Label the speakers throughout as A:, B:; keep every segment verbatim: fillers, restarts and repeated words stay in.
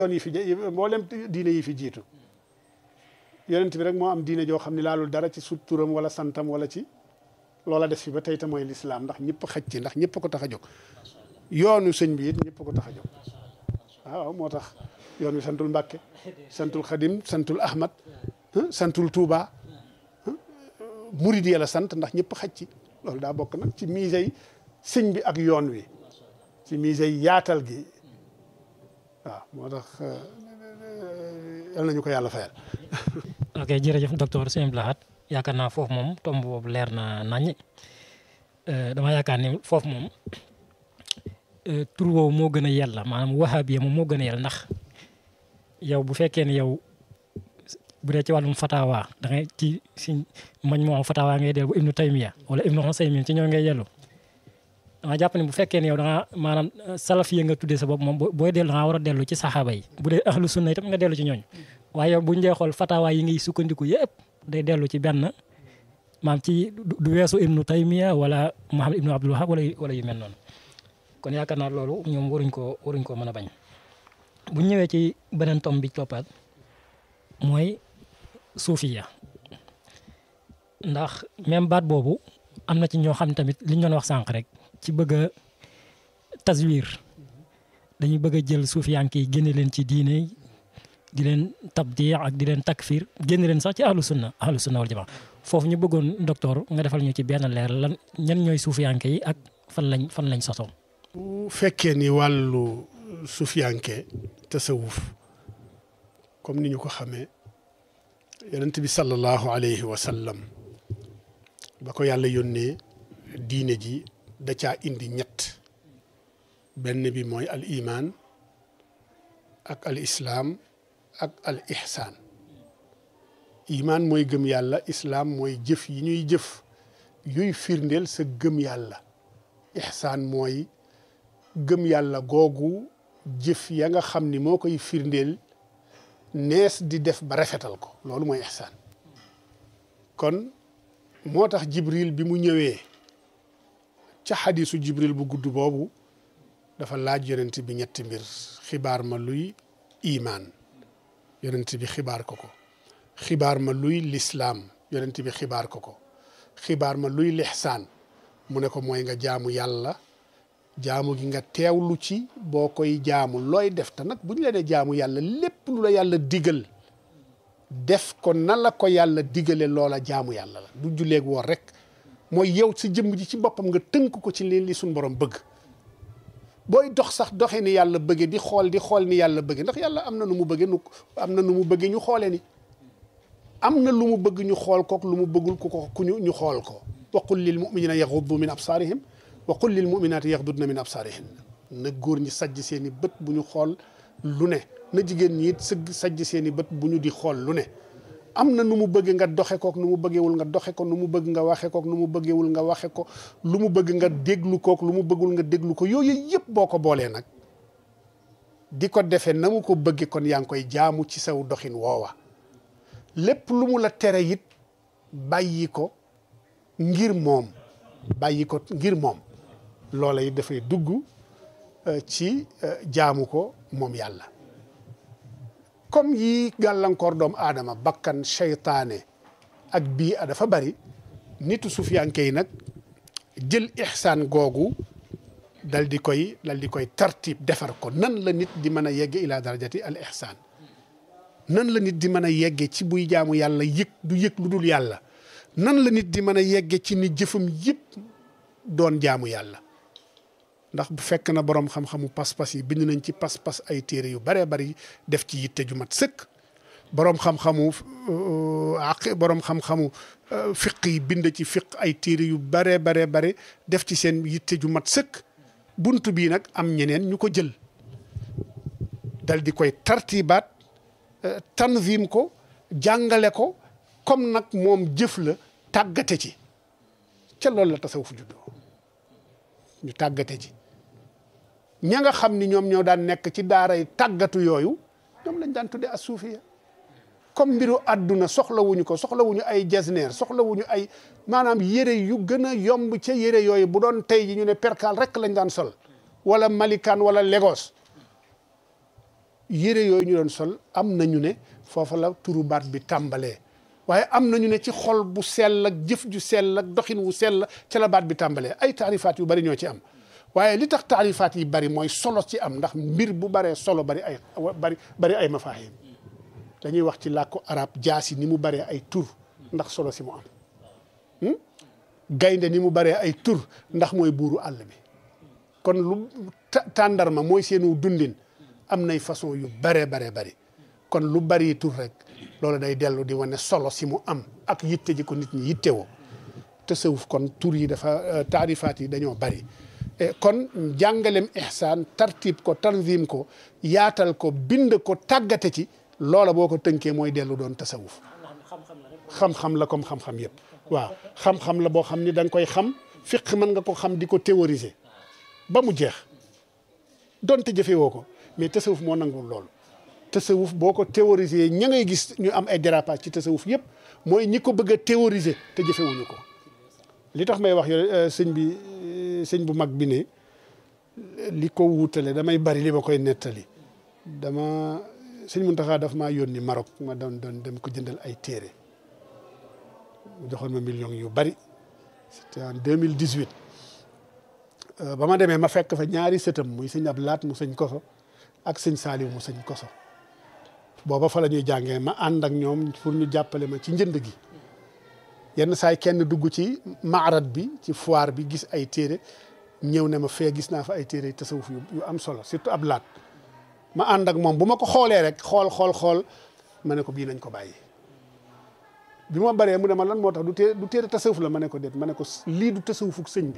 A: yoon yi fi mboolem diine yi fi jiitu yonent bi rek moo am diine joo xam ne laalul dara ci sut turam wala santam wala ci loola des fi ba tey te mooy lislaam ndax ñëpp xaj ci ndax ñëpp ko tax a jóg yoonu sëñ bi it ñëpp ko tax a jóg waaw moo tax yoon wi santul Mbàkke santul Xadim santul Ahmad santul Touba murid yi la sant ndax ñëpp xaj ci loolu daa bokk nag ci mise yi sëñ bi ak yoon wi ci mise yi yaatal gi waaw moo tax yal nañu ko yàlla fayal.
B: ok jërëjëf docteur Sëñ Abdou Lahad yaakaar naa foofu moom tomb boobu leer na naññ dama yaakaar ni foofu moom tur woowu moo gën a yella maanaam wahabiya moom moo gën a yella ndax yow bu fekkee ne yow bu dee ci wàllum fatawa da ngay ci si mañ moo fatawa ngay dellu bu Ibnu Taymiya wala Ibnu Usaymin ci ñoo ngay yellu dama jàpp ne bu fekkee ne yow da nga maanaam salafiya nga tuddee sa bopp moom booy dellu da nga war a dellu ci saxaaba yi bu dee ahlu sunna itam nga dellu ci ñooñ waaye yow buñ dee xool fatawa yi ngay sukkandiku yëpp day dellu ci benn maam ci du weesu Ibnu Taymiya wala Muhammad Ibnu Abdul Wahab wala wala yu mel noonu kon yaakaar naa loolu ñoom waruñ koo waruñ koo mën a bañ bu ñëwee ci beneen tom bi toppaat mooy suufiya ndax même baat boobu am na ci ñoo xam tamit li ñu doon wax sànq rek ci bëgg a taswir dañuy bëgg a jël suufiyanke yi génne leen ci diine di leen tabdi ak di leen takfir génne leen sax ci ahlu sunna ahlu sunna wal jamaa foofu ñu bëggoon docteur nga defal ñu ci benn leer lan ñan ñooy suufiyanke yi ak fan lañ fan lañ sosoo.
A: bu fekkee ni wàllu suufiyanke tasawuf comme ni ñu ko xamee yonent bi sallallahu alayhi wa sallam ba ko yàlla yónnee diine ji da caa indi ñett benn bi mooy al iman ak al islaam ak al ihsaan iman mooy gëm yàlla islaam mooy jëf yi ñuy jëf yuy firndeel sa gëm yàlla ihsaan mooy gëm yàlla googu jëf ya nga xam ni moo koy firndeel nees di def ba rafetal ko loolu mooy ihsaan kon moo tax jibril bi mu ñëwee ca xadiisu jibril bu gudd boobu dafa laaj yonent bi ñetti mbir xibaar ma luy imaan yonent bi xibaar ko ko xibaar ma luy lislaam yonent bi xibaar ko ko xibaar ma luy lixsaan mu ne ko mooy nga jaamu yàlla jaamu gi nga teewlu ci boo koy jaamu looy def te nag bu ñu la dee jaamu yàlla lépp lu la yàlla digal def ko na la ko yàlla digale loola jaamu yàlla la du julleeg woor rek mooy yow si jëmm ji ci boppam nga tënk ko ci li li suñ borom bëgg booy dox sax doxee ni yàlla bëgge di xool di xool ni yàlla bëgge ndax yàlla am na nu mu bëgge nu am na nu mu bëgge ñu xoolee ni am na lu mu bëgg ñu xool kook lu mu bëggul ku ko ku ñu ñu xool ko wa qul lil muminina yaxuddu min absaarihim wa qul lil muminaati yaxdudna min absaarihin na góor ñi sajj seen i bët bu ñu xool lu ne na jigéen ñi it sëgg sajj seen i bët bu ñu di xool lu ne am na nu mu bëgg nga doxe kook nu mu bëggewul nga doxe ko nu mu bëgg nga waxe kook nu mu bëggewul nga waxe ko lu mu bëgg nga déglu kook lu mu bëggul nga déglu ko yooyu yëpp boo ko boolee nag di ko defee na mu ko bëgge kon yaa ngi koy jaamu ci saw doxin woowa lépp lu mu la tere it bàyyi ko ngir moom bàyyi ko ngir moom loola it dafay dugg ci jaamu ko moom yàlla comme yi gàllankoor doomu aadama bakkan seytaane ak bii a dafa bari nitu sufiyanke yi nag jël ihsaan googu dal di koy dal di koy tartib defar ko nan la nit di mën a yegge ila darajati al ihsaan nan la nit di mën a yegge ci buy jaamu yàlla yëg du yëg lu dul yàlla nan la nit di mën a yegge ci ni jëfam yëpp doon jaamu yàlla ndax bu fekk na borom xam-xamu pas-pas yi bind nañ ci pas-pas ay téere yu baree bari def ci yitte ju mat sëkk borom xam-xamu ak borom xam-xamu fiq yi bind ci fiq ay téere yu baree baree bare def ci seen yitte ju mat sëkk buntu bii nag am ñeneen ñu ko jël dal di koy tartibaat tanzim ko jàngale ko comme nag moom jëf la tàggate ci ca loolu la tasawuf juddoo ñu tàggate ci ña nga xam ni ñoom ñoo daan nekk ci daaray tàggatu yooyu ñoom lañ daan tudde as suufiya comme mbiru àdduna soxlawuñu ko soxlawuñu ay jesneer soxlawuñu ay maanaam yére yu gën a yomb ca yére yooyu bu doon tey ji ñu ne perkaal rek lañ daan sol wala malikaan wala Lagos yére yooyu ñu doon sol am nañu ne foofa la turu baat bi tàmbalee waaye am nañu ne ci xol bu sell ak jëf ju sell ak doxin wu sell ca la baat bi tàmbalee ay taarifaat yu bari ñoo ci am waaye li tax taarifaat yi bari mooy solo ci am ndax mbir bu baree solo bari ay bari bari ay mafaahim dañuy wax ci làkku arab jaasi ni mu baree ay tur ndax solo si mu am gaynde ni mu baree ay tur ndax mooy buuru àll bi kon lu tàndarma mooy seenu dundin am nay façon yu bare bare bari kon lu bari tur rek loolu day dellu di wane solo si mu am ak yitte ji ko nit ñi yittewoo tasawuf kon tur yi dafa taarifaat yi dañoo bari kon jàngalem ihsaan tartib ko tanzim ko yaatal ko bind ko tàggate ci loola boo ko tënkee mooy dellu doon tasawuf xam-xam la comme xam-xam yëpp waaw xam-xam la boo xam ni da nga koy xam fiq mën nga ko xam di ko théoriser ba mu jeex donte jëfewoo ko mais tasawuf moo nangul loolu tasawuf boo ko théoriser ña ngay gis ñu am ay dérapage ci tasawuf yëpp mooy ñi ko bëgg a théoriser te jëfewuñu ko li tax may wax yo sëñ bi sëñ bu mag bi ne li ko wuutale damay bari li ma koy nettali dama sëñ Muntaxa daf maa yónni Maroc ma doon doon dem ko jëndal ay téere mu joxoon ma millions yu bari c'était en deux mille dix-huit ba ma demee ma fekk fa ñaari sëtam muy sëñ Abdou Lahat mu sëñ Koso ak sëñ Saliou mu sëñ Koso booba fa la ñuy jàngee ma ànd ak ñoom pour ñu jàppale ma ci njënd gi yenn saay kenn dugg ci maarat bi ci foire bi gis ay téere ñëw ne ma fee gis naa fa ay téere tasawuf yu am solo surtout Abdou Lahat ma ànd ak moom bu ma ko xoolee rek xool xool xool ma ne ko bii nañ ko bàyyi bi ma baree mu ne ma lan moo tax du téere du téere tasawuf la ma ne ko déet ma ne ko lii du tasawufuk sëñ bi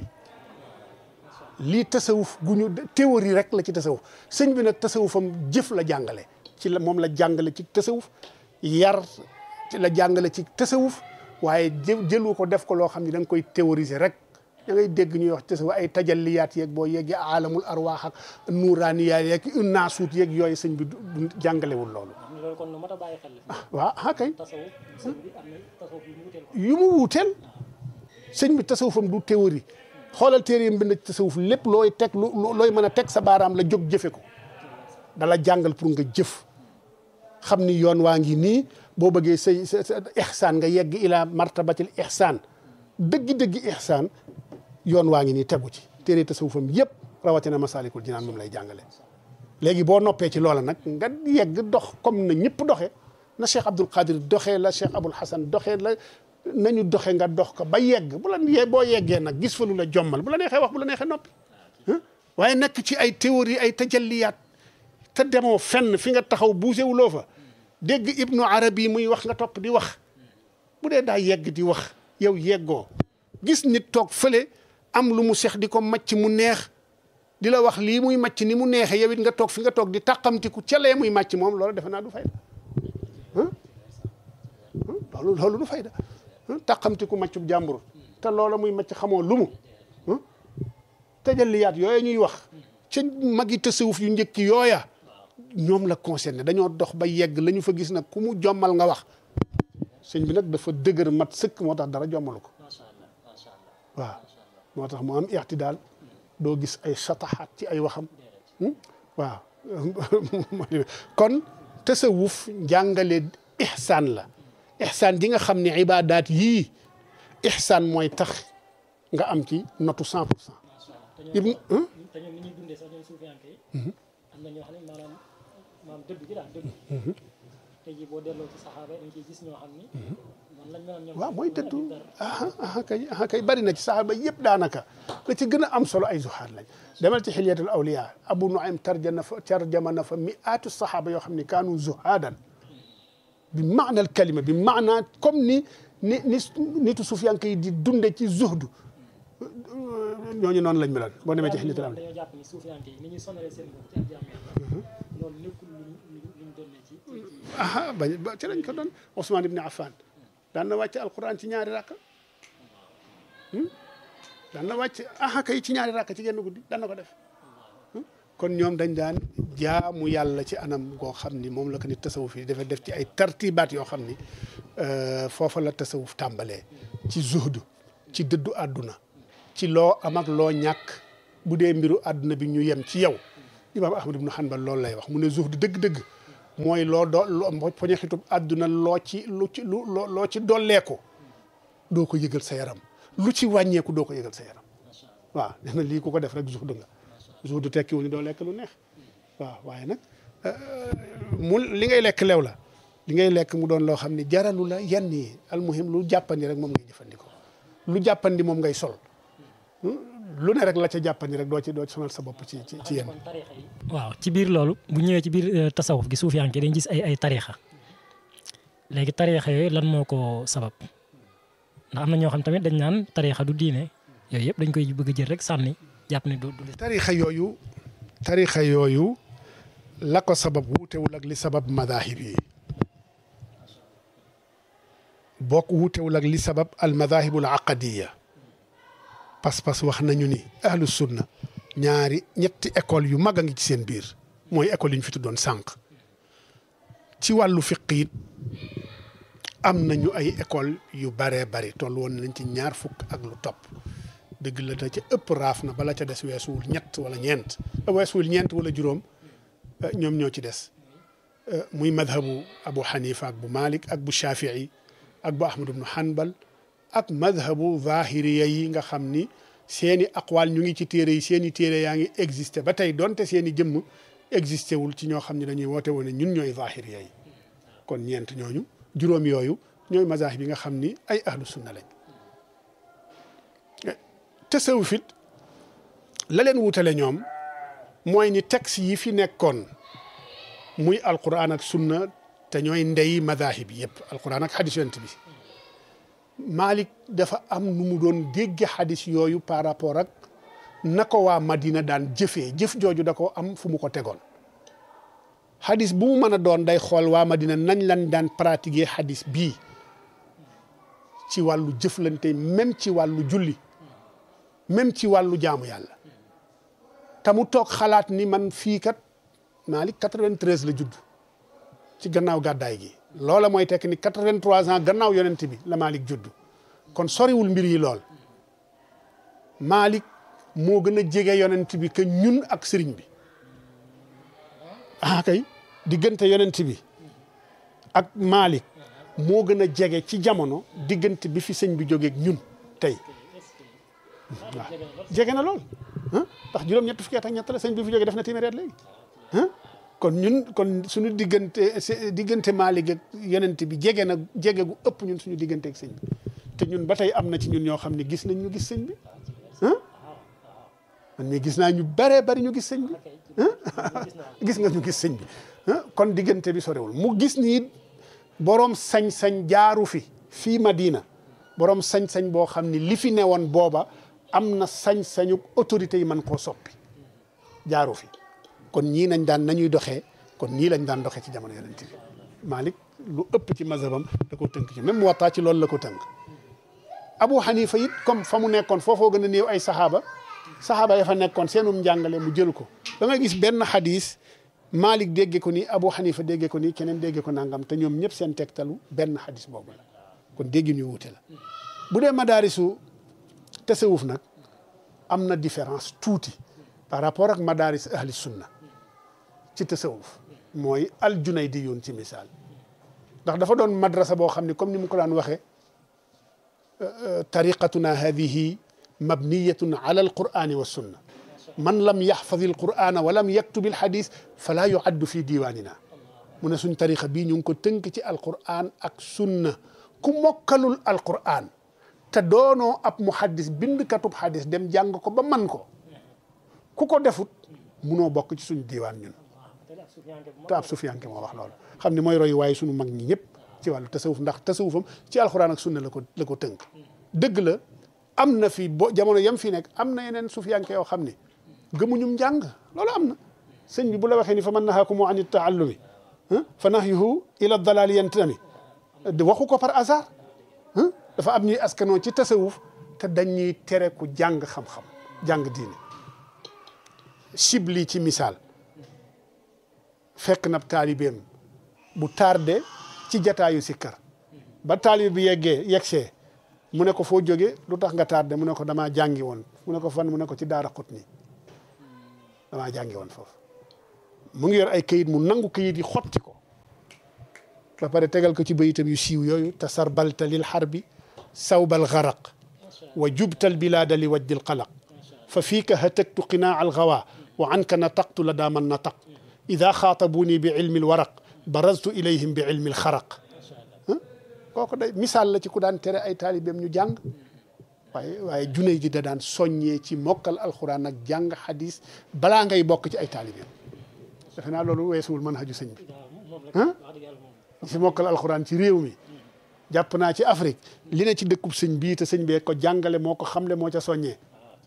A: lii tasawuf gu ñu théorie rek la ci tasawuf sëñ bi nag tasawufam jëf la jàngale ci la moom la jàngale ci tasawuf yar ci la jàngale ci tasawuf waaye jë jëlu ko def ko loo xam ne da nga koy théoriser rek da ngay dégg ñuy wax tasawuf ay tajalliyaat yeeg boo yeggee alamul arwaax ak nuuraaniyaat yeeg naasuut yeeg yooyu sëñ bi du jàngalewul loolu.
B: loolu kon lu mat a bàyyi xel la.
A: waaw ah kay.
B: tasawuf sëñ bi am na tasawuf yu mu wuteel.
A: yu mu wuteel sëñ bi tasawufam du théorie xoolal téere yi mbind ci tasawuf lépp looy teg lu looy mën a teg sa baaraam la jóg jëfe ko dala jàngal pour nga jëf xam ni yoon waa ngi nii boo bëggee say sa ihsaan nga yegg ila martabatil ihsaan dëggi-dëggi ihsaan yoon waa ngi nii tegu ci téere tasawufam yëpp rawatina Masaalikul Jinaan moom lay jàngale léegi boo noppee ci loola nag nga yegg dox comme na ñëpp doxe na Cheikh Abdul Qadir doxee la Cheikh Abul Hasan doxee la nañu doxe nga dox ko ba yegg bu la yee boo yeggee nag gis fa lu la jommal bu la neexee wax bu la neexee noppi waaye nekk ci ay théorie ay tajalliyaat te demoo fenn fi nga taxaw bougé wuloo fa dégg Ibnu Arabi muy wax nga topp di wax bu dee daa yegg di wax yow yeggoo gis nit toog fële am lu mu sex di ko macc mu neex di la wax lii muy macc ni mu neexee yow it nga toog fi nga toog di tàqamtiku ca lee muy macc moom loolu defe naa du fayda loolu loolu du fayda tàqamtiku maccub jàmbur te loola muy macc xamoo lu mu tajalliyaat yooya ñuy wax ca magi tasawuf yu njëkki yooya ñoom la concerné dañoo dox ba yegg la ñu fa gis nag ku mu jommal nga wax sëñ bi nag dafa dëgër mat sëkk moo tax dara jommalu ko waaw moo tax mu am ixtidaal doo gis ay sataxaat ci ay waxam waaw kon tasawuf njàngale ihsaan la ihsaan ji nga xam ne ibaadaat yii ihsaan mooy tax nga am ci notu cent pour cent ibn
B: te ñoom ni ñuy dundee sax ñoom suufiyanke yi am na ñoo xam ne maanaam maanaam dëgg gi daal dëgg tey jii boo delloo ci saxaaba dañ ciy gis ñoo xam ni noonu lañ meloon ñoom
A: waaw mooy dëddu aha aha kay aha kay bari na ci saxaaba yëpp daanaka la ci gën a am solo ay zuhaad lañ demal ci xilyatul awliya abu nuaym tarjama fa tarjama na fa mi'aatu saxaaba yoo xam ne kaanu zuhaadan bi maana al kalima bi maana comme ni ni ni nitu suufiyanke yi di dunde ci zuhdu ñooñu noonu lañ meloon boo demee ci xilyatul awliya
B: dañoo jàpp ni suufiyanke yi ni ñuy sonalee seen bopp ci ak jaam yàlla loolu nekkul luñ luñ doon ci
A: aha bañ ba ci lañ ko doon Ousmane ibn Affan daan na wàcc alquran ci ñaari rakka daan na wàcc aha kay ci ñaari rakka ci genn guddi daan na ko def kon ñoom dañ daan jaamu yàlla ci anam goo xam ni moom la ko nit tasawuf yi dafa def ci ay tartibaat yoo xam ni foofa la tasawuf tàmbalee ci zuhdu ci dëddu àdduna ci loo am ak loo ñàkk bu dee mbiru àdduna bi ñu yem ci yow imaam Ahmad ibnu Hanbal loolu lay wax mu ne zuhd dëgg-dëgg mooy loo doo loo poñe xitub àdduna loo ci lu ci lu loo ci dolleeku doo ko yëgal sa yaram lu ci wàññeeku doo ko yëgal sa yaram waaw nee na lii ku ko def rek zuhd nga zuhd tekkiwu ni doo lekk lu neex waaw waaye nag mu li ngay lekk lew la li ngay lekk mu doon loo xam ne jaralu la yenn yi almuhim lu jàppandi rek moom ngay jëfandikoo lu jàppandi moom ngay sol lu ne rek la ca jàppandi rek doo ci doo ci sonal sa bopp ci ci ci yenn.
B: waaw ci biir loolu bu ñëwee ci biir tasawuf gi suufiyanke dañ gis ay ay tarixa léegi tarixa yooyu lan moo ko sabab ndax am na ñoo xam tamit dañ naan tarixa du diine yooyu yëpp dañ koy bëgg a jël rek sànni jàpp ne du du.
A: tarixa yooyu tarixa yooyu la ko sabab wuutewul ak li sabab madahib yi bokk wuutewul ak li sabab al madahibul aqadiya pas-pas wax nañu ni ahlu sunna ñaari ñetti école yu mag a ngi ci seen biir mooy école yi ñu fi tuddoon sànq ci wàllu fiq it am nañu ay école yu baree bari toll woon nañ ci ñaar fukk ak lu topp dëgg la da ca ëpp raaf na bala ca des weesuwul ñett wala ñeent weesuwul ñeent wala juróom ñoom ñoo ci des muy madhabu Abu Hanifa ak bu Malik ak bu Shafii ak bu Ahmad ibnu Hanbal ak madhabu zahiriya yi nga xam ni seeni aqwaal ñu ngi ci téere yi seeni téere yaa ngi existé ba tey donte seeni jëmm existé wul ci ñoo xam ne dañuy woote woon ne ñun ñooy zahiriya yi kon ñeent ñooñu juróom yooyu ñooy mazahib yi nga xam ni ay ahlu sunna lañ tasawuf it la leen wutale ñoom mooy ni texte yi fi nekkoon muy alquran ak sunna te ñooy ndey mazahib yëpp alquran ak xadis yonent bi Malik dafa am nu mu doon dégge xadis yooyu par rapport ak na ko waa Madina daan jëfee jëf jooju da ko am fu mu ko tegoon xadis bu mu mën a doon day xool waa Madina nañ lan daan pratiquer xadis bii ci wàllu jëflante même ci wàllu julli même ci wàllu jaamu yàlla te mu toog xalaat ni man fii kat Malik quatre-vingt-treize la judd ci gannaaw gàddaay gi loola mooy tekk ni quatre-vingt-trois ans gannaaw yonent bi la Malik judd kon soriwul mbir yi lool Malik moo gën a jege yonent bi que ñun ak sëriñ bi ah kay diggante yonent bi ak Malik moo gën a jege ci jamono diggante bi fi sëñ bi jógeeg ñun tey waaw jege na lool ah ndax juróom-ñett fukki at ak ñett la sëñ bi fi jógee def na téeméeri at léegi ah kon ñun kon suñu diggante diggante Malik ak yonent bi jege na jege gu ëpp ñun suñu diggante ak sëñ bi te ñun ba tey am na ci ñun ñoo xam ne gis nañ ñu gis sëñ bi ah man mii gis naa ñu bëree bëri ñu gis sëñ bi ah gis nga ñu gis sëñ bi ah kon diggante bi sorewul mu gis ni borom sañ-sañ jaaru fi fii Madina borom sañ-sañ boo xam ni li fi newoon booba am na sañ-sañu autorité yi man koo soppi jaaru fi kon ñii nañ daan nañuy doxee kon nii lañ daan doxee ci jamono yonent bi Malik lu ëpp ci mazhabam da ko tënk ci même Muwatta ci loolu la ko tënk Abu Hanifa it comme fa mu nekkoon foofoo gën a néew ay saxaaba saxaaba ya fa nekkoon seenum njàngale mu jël ko da ngay gis benn xadis Malik dégge ko nii Abu Hanifa dégge ko nii keneen dégge ko nangam te ñoom ñëpp seen tegtalu benn xadis boobu la kon déggi ñu wuute la bu dee madaarisu tasawuf nag am na différence tuuti par rapport ak madaaris ahli sunna ci tasawuf mooy al junaydi yoon ci misaal ndax dafa doon madrasa boo xam ne comme ni mu ko daan waxee tariqatuna hadihi mabniyatun ala alqurani wa sunna man lam yaxfadi alqurana wa lam yaktubi alxadis fala yuaddu fi diwanina mu ne suñ tariqa bii ñu ngi ko tënk ci alquran ak sunna ku mokkalul alquran te doonoo ab muhaddis bindkatub xadis dem jàng ko ba man ko ku ko defut munoo bokk ci suñu diiwaan ñun te ab sufiyanke moo wax loolu xam ne mooy roy waaye suñu mag ñi ñëpp ci wàllu tasawuf ndax tasawufam ci alxuraan ak sunna la ko la ko tënk dëgg la am na fi bo jamono yam fi nekk am na yeneen sufiyanke yoo xam ne gëmuñum njàng loolu am na sëñ bi bu la waxee ni fa man nahaakumu an taallumi fa nahyuhu ila dalali yantami waxu ko par hasard dafa am ñuy askanoo ci tasawuf te dañuy tere ku jàng xam-xam jàng diine Shibli ci misaal fekk na taalibeem bu tardé ci jataayu sikkar ba taalibe bi yeggee yeggsee mu ne ko foo jóge lu tax nga tardé mu ne ko damaa jàngi woon mu ne ko fan mu ne ko ci daara Qutni damaa jàngi woon foofu mu ngi yor ay kayit mu nangu kayit yi xotti ko ba pare tegal ko ci bayitam yu siiw yooyu tasarbalta lil harbi sawbal gharaq wa jubtal bilada li wajdi alqalaq fa fiika hataktu qinaa algawa wa anka nataqtu la daa man nataq ida xaatabuni bi ilmi alwaraq baraztu ilayhim bi ilmi alxaraq kooku day misaal la ci ku daan tere ay taalibeem ñu jàng waaye waaye Junayd ji da daan soññee ci mokkal alxuraan ak jàng xadis balaa ngay bokk ci ay taalibeem defe naa loolu weesuwul mën haju sëñ bi ah si mokkal alxuraan ci réew mi jàpp naa ci Afrique li ne ci dëkkub sëñ bii te sëñ bee ko jàngale moo ko xamle moo ca soññee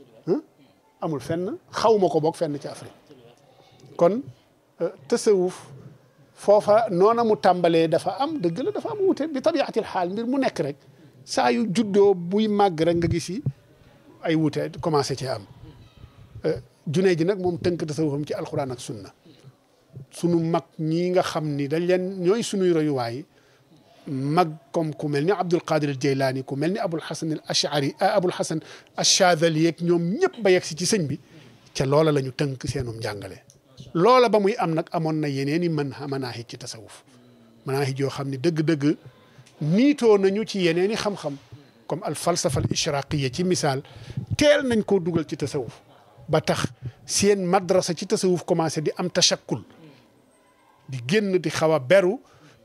A: amul fenn xaw ma ko bokk fenn ci Afrique kon tasawuf foofa noona mu tàmbalee dafa am dëgg la dafa am wute bi tabiatil xaal mbir mu nekk rek saa yu juddoo buy màgg rek nga gis yi ay wute commencé cee am Junayd ji nag moom tënk tasawufam ci alxuraan ak sunna sunu mag ñii nga xam ni dañ leen ñooy sunuy royuwaay mag comme ku mel ni Abdul Qadir al Jaylaani ku mel ni Abul Hasan al Ashari Abul Hasan Achadali yeeg ñoom ñëpp ba yegg si ci sëñ bi ca loola la ñu tënk seenum njàngale loola ba muy am nag amoon na yeneen i mën manaahij ci tasawuf manaahij yoo xam ne dëgg-dëgg niitoo nañu ci yeneen i xam-xam comme al falsafa al ishraqiya ci misaal teel nañ koo dugal ci tasawuf ba tax seen madrasa ci tasawuf commencé di am tashakkul di génn di xaw a beru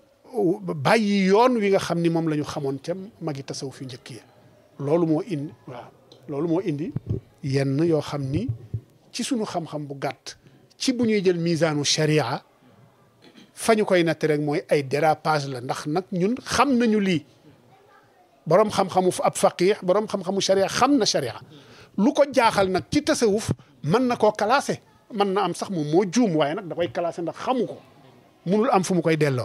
A: bàyyi yoon wi nga xam ni moom la ñu xamoon ca magi tasawuf yu njëkk yi loolu moo indi waaw loolu moo indi yenn yoo xam ni ci sunu xam-xam bu gàtt ci bu ñuy jël misaanu sharia fa ñu koy natt rek mooy ay dérapage la ndax nag ñun xam nañu lii borom xam-xamu ab faqih borom xam-xamu sharia xam na sharia lu ko jaaxal nag ci tasawuf mën na koo classé mën na am sax moom moo juum waaye nag da koy classé ndax xamu ko munul am fu mu koy delloo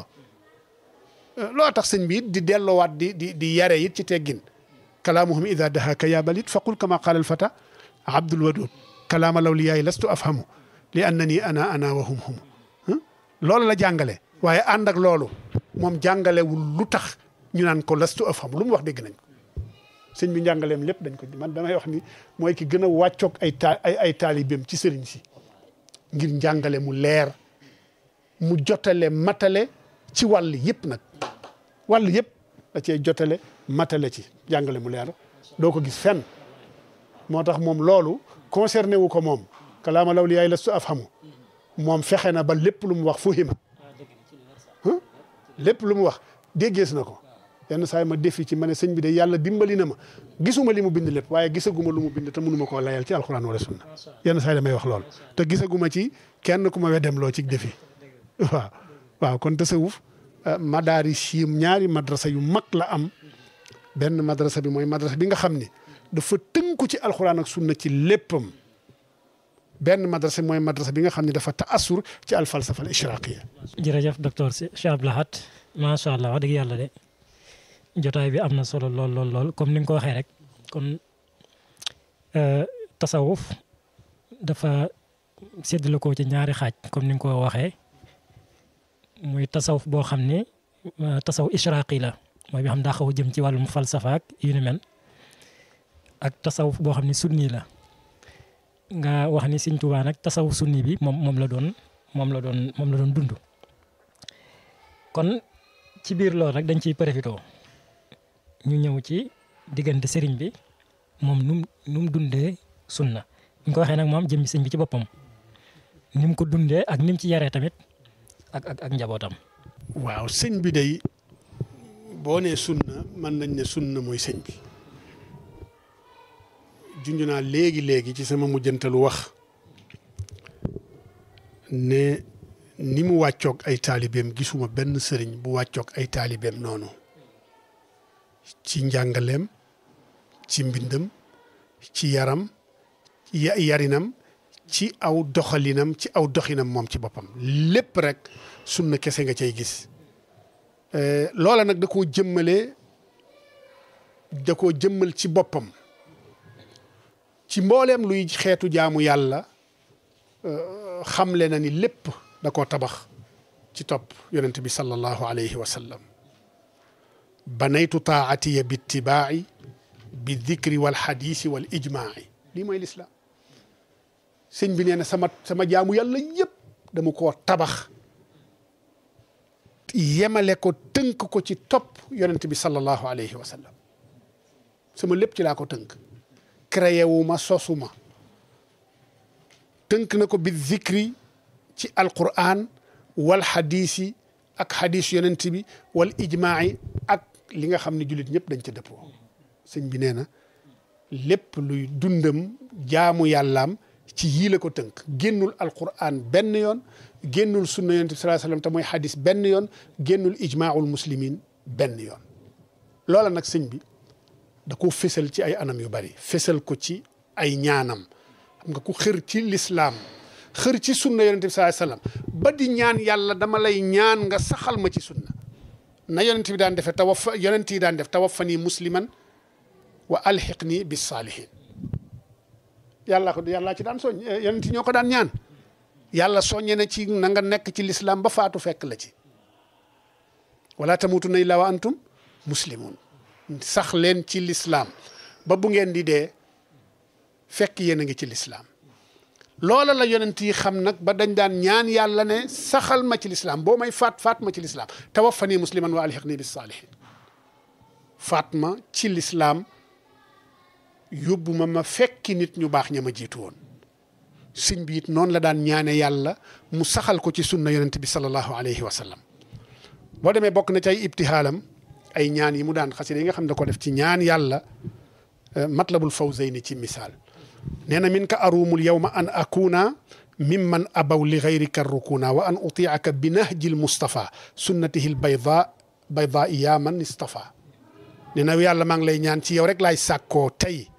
A: loo tax sëñ bi di delloowaat di di di yare it ci teggin kalaamuhum ida dahaka ya balit faqul kama qaala alfata abdul wadud kalaama lawliyaay lastu afhamu li annani ana ana wa hum hum loolu la jàngale waaye ànd ak loolu moom jàngalewul lu tax ñu naan ko lastu afhamu lu mu wax dégg nañ ko sëñ bi njàngaleem lépp dañ ko man damay wax ni mooy ki gën a wàccoog ay ta ay ay taalibeem ci sëriñ si ngir njàngale mu leer mu jotale matale ci wàll yëpp nag wàll yëpp da cee jotale matale ci jàngale mu leer doo ko gis fenn moo tax moom loolu concerné wu ko moom kalaama lawliyaay lastu afhamu moom fexe na ba lépp lu mu wax fuhima lépp lu mu wax déggees na ko yenn saa yi ma defi ci ma ne sëñ bi de yàlla dimbali na ma gisuma li mu bind lépp waaye gisaguma lu mu bind te mënuma koo layal ci alxuraan wala sunna yenn saa yi damay wax lool te gisaguma ci kenn ku ma weddem loo ci defi waaw waaw kon tasawuf madaari siim ñaari madrasa yu mag la am benn madrasa bi mooy madrasa bi nga xam ni dafa tënku ci alxuraan ak sunna ci léppam benn madrasa mooy madrasa bi nga xam ne dafa taassur ci al falsafa al ishraqiya.
B: jërëjëf docteur Cheikh Abdou Lahad macha allah wax dëgg yàlla de jotaay bi am na solo lool lool lool comme ni nga ko waxee rek kon tasawuf dafa séddale ko ci ñaari xaaj comme ni nga ko waxee muy tasawuf boo xam ne tasawuf ishraqi la mooy bi xam daa xaw a jëm ci wàllum falsafa ak yu ni mel ak tasawuf boo xam ne sunni la. nga wax ni Sëñ Tuubaa nag tasawuf sunni bi moom moom la doon moom la doon moom la doon dund kon ci biir loolu rek dañ ciy profité ñu ñëw ci diggante sëriñ bi moom nu mu nu mu dundee sunna ñu ko waxee nag moom jëm ci sëñ bi ci boppam ni mu ko dundee ak ni mu ci yaree tamit ak ak ak njabootam.
A: waaw sëñ bi day boo nee sunna mën nañ ne sunna mooy sëñ bi. junj naa léegi léegi ci sama mujjantalu wax ne ni mu wàccoog ay taalibeem gisuma benn sëriñ bu wàccoog ay taalibeem noonu ci njàngaleem ci mbindam ci yaram yarinam ci aw doxalinam ci aw doxinam moom ci boppam lépp rek sunna kese nga cay gis loola nag da koo jëmmale da koo jëmmal ci boppam ci mbooleem luy xeetu jaamu yàlla xamle na ni lépp da koo tabax ci topp yonent bi sallallahu alayhi wa sallam banaytu taatiya bi itibaa'i bi dikri wal xadiisi wal ijmaa'i lii mooy lislaam sëñ bi nee na sama sama jaamu yàlla yëpp dama koo tabax yemale ko tënk ko ci topp yonent bi sallallahu alayhi wa sallam sama lépp ci laa ko tënk créé wu ma sosuma tënk na ko bi zikri ci alquran wal xadiisi ak xadiis yonent bi wal ijmaai ak li nga xam ne jullit ñëpp dañ ca dëppoo sëñ bi nee na lépp luy dundam jaamu yàllaam ci yii la ko tënk génnul alquran benn yoon génnul sunna yonent bi sallallahu alayhi wasallam te mooy xadis benn yoon génnul ijmaaul muslimin benn yoon loola nag sëñ bi da ko fésal ci ay anam yu bari fésal ko ci ay ñaanam xam nga ku xër ci lislaam xër ci sunna yonent bi sallallahu alayhi wasallam ba di ñaan yàlla dama lay ñaan nga saxal ma ci sunna na yonent bi daan defee tawaffa yonent yi daan def tawaffani musliman wa alxiqni bis saalihin yàlla ko yàllaa ci daan soññ yonent yi ñoo ko daan ñaan yàlla soññe na ci na nga nekk ci lislaam ba faatu fekk la ci wala tamutunna illa wa antum muslimun sax leen ci lislaam ba bu ngeen di dee fekk yéen a ngi ci lislaam loola la yonent yi xam nag ba dañ daan ñaan yàlla ne saxal ma ci lislaam boo may faat faat ma ci lislaam tawaffani musliman wa alhiqni bis saalihin faat ma ci lislaam yóbbu ma ma fekki nit ñu baax ña ma jiitu woon sëñ bi it noonu la daan ñaane yàlla mu saxal ko ci sunna yonent bi sallallahu alayhi wa sallam boo demee bokk na ci ay ibtihaalam ay ñaan yi mu daan xasida yi nga xam ne da ko def ci ñaan yàlla matlabul fawzayni ci misaal nee na min ka aruumul yawma an akuna mimman abaw li gayrika rukuna wa an utiaka bi nahjil mustafa sunnatihi l bayda bayda ya man istafa nee na yàlla maa ngi lay ñaan ci yow rek laay sàkkoo tey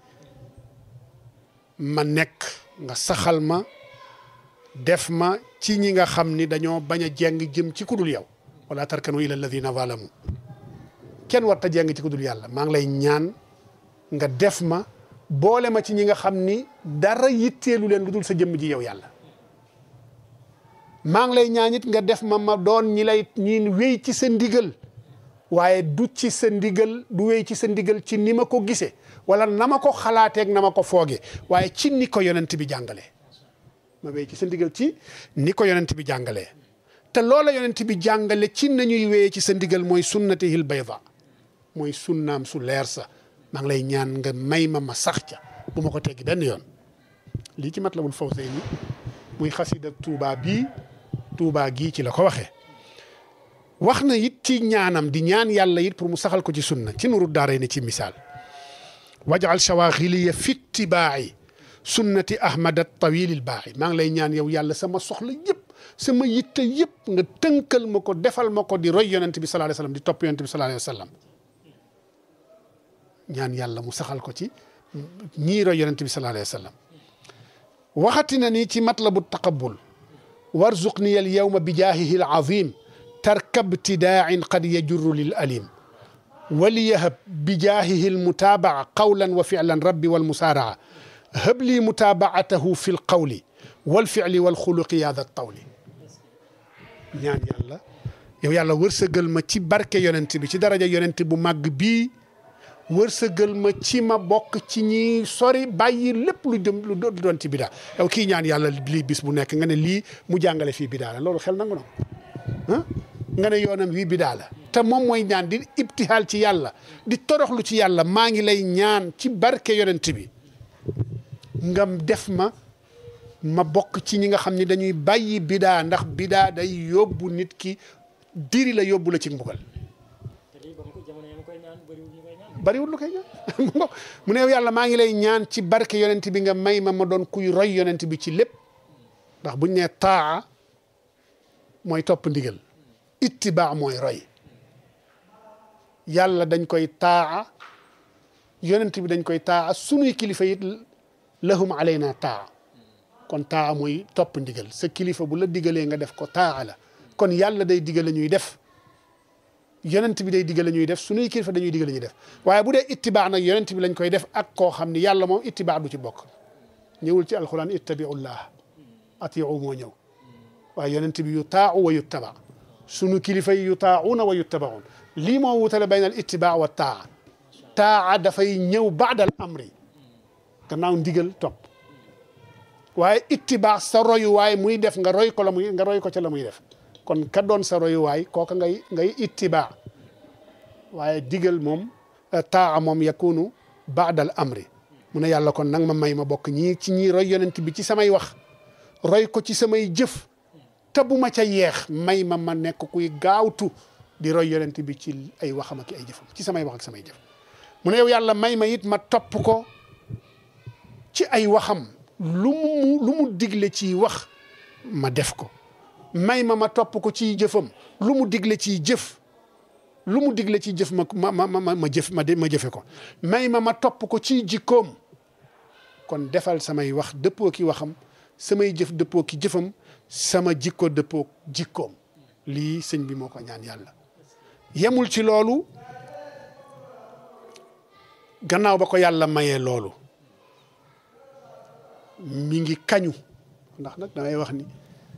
A: ma nekk nga saxal ma def ma ci ñi nga xam ni dañoo bañ a jeng jëm ci kudul yow wala tarkanu ila alladina zalamu kenn war ta jeng ci kudul yàlla maa ngi lay ñaan nga def ma boole ma ci ñi nga xam ni dara yitteelu leen lu dul sa jëmm ji yow yàlla maa ngi lay ñaan it nga def ma ma doon ñi lay ñi wéy ci sa ndigal waaye du ci sa ndigal du wéy ci sa ndigal ci ni ma ko gisee wala na ma ko xalaateeg na ma ko foogee waaye ci ni ko yonent bi jàngalee ma wéy ci sa ndigal ci ni ko yonent bi jàngalee te loola yonent bi jàngale ci nañuy wéyee ci sa ndigal mooy sunnatihil bayda mooy sunnaam su leer sa maa ngi lay ñaan nga may ma ma sax ca bu ma ko teggi benn yoon lii ci Matlabul Fawzayni muy xasida Tuubaa bii Tuubaa gii ci la ko waxee wax na it ci ñaanam di ñaan yàlla it pour mu saxal ko ci sunna ci Nuuru Daarayni ci misaal wajal shawaghiliya fi ittibaa'i sunnati ahmad at-tawil al-baaxi maa ngi lay ñaan yow yàlla sama soxla yëpp sama yitte yëpp nga tënkal ma ko defal ma ko di roy yonent bi sallallahu alayhi wa sallam di topp yonent bi sallallahu alayhi wa sallam ñaan yàlla mu saxal ko ci ñii roy yonent bi sallallahu alayhi wa sallam waxati na ni ci matlabu taqabbul warzuqni al yawma bi jaahihi al azim tarkab ibtidaa'in qad yajurru lil alim waliyahab bi jaahihi al mutaaba'a qawlan wa fi'lan rabbi wal musaara'a hab li mutaaba'atahu fi al qawli wal fi'li wal xuluqi yaa dha tawli ñaan yàlla yow yàlla wërsëgal ma ci barke yonent bi ci daraja yonent bu màgg bii wërsëgal ma ci ma bokk ci ñi sori bàyyi lépp lu dem lu doon ci bidaa yow kii ñaan yàlla lii bis bu nekk nga ne lii mu jàngale fii bidaa la loolu xel nangu na ah nga ne yoonam wii bidaa la te moom mooy ñaan di ibtihaal ci yàlla di toroxlu ci yàlla maa ngi lay ñaan ci barke yonent bi nga def ma ma bokk ci ñi nga xam ne dañuy bàyyi bidaa ndax bidaa day yóbbu nit ki diri la yóbbu la ci mbugal bariwul lu koy ñaan mu ne yàlla maa ngi lay ñaan ci barke yonent bi nga may ma ma doon kuy roy yonent bi ci lépp ndax buñ ne taa mooy topp ndigal ittibaa mooy roy yàlla dañ koy taa yonent bi dañ koy taa sunuy kilifa it lahum alayna taa kon taa mooy topp ndigal sa kilifa bu la digalee nga def ko taa la kon yàlla day digale ñuy def yonent bi day digale ñuy def suñuy kilifa dañuy digale ñuy def waaye bu dee ittibaa nag yonent bi lañ koy def ak koo xam ni yàlla moom ittibaa du ci bokk ñëwul ci alquran ittabiullah atiu moo ñëw waaye yonent bi yu taau wa yuttaba sunu kilifa yi yu taauna wa yuttabaun lii moo wutale bayna al ittibaa wa taa taa dafay ñëw baadal amri gannaaw ndigal topp waaye ittibaa sa royuwaay muy def nga roy ko la muy nga roy ko ca la muy def kon ka doon sa royuwaay kooka ngay ngay ittibaa waaye digal moom taa moom yakunu baadal amri mu ne yàlla kon nag ma may ma bokk ñii ci ñii roy yonent bi ci samay wax roy ko ci samay jëf te bu ma ca yeex may ma ma nekk kuy gaawtu di roy yonent bi ci ay waxam ak ay jëfam ci samay wax ak samay jëf mu ne yow yàlla may ma it ma topp ko ci ay waxam lu mu lu mu digle ci wax ma def ko may ma ma topp ko ci jëfam lu mu digle ci jëf lu mu digle ci jëf ma ma ma ma ma jëf ma ma jëfe ko may ma ma topp ko ci jikkoom kon defal samay wax dëppoo ki waxam samay jëf dëppoo ki jëfam sama jikko dëppoo jikkoom lii sëñ bi moo ko ñaan yàlla yemul ci loolu gannaaw ba ko yàlla mayee loolu mi ngi kañu ndax nag damay wax ni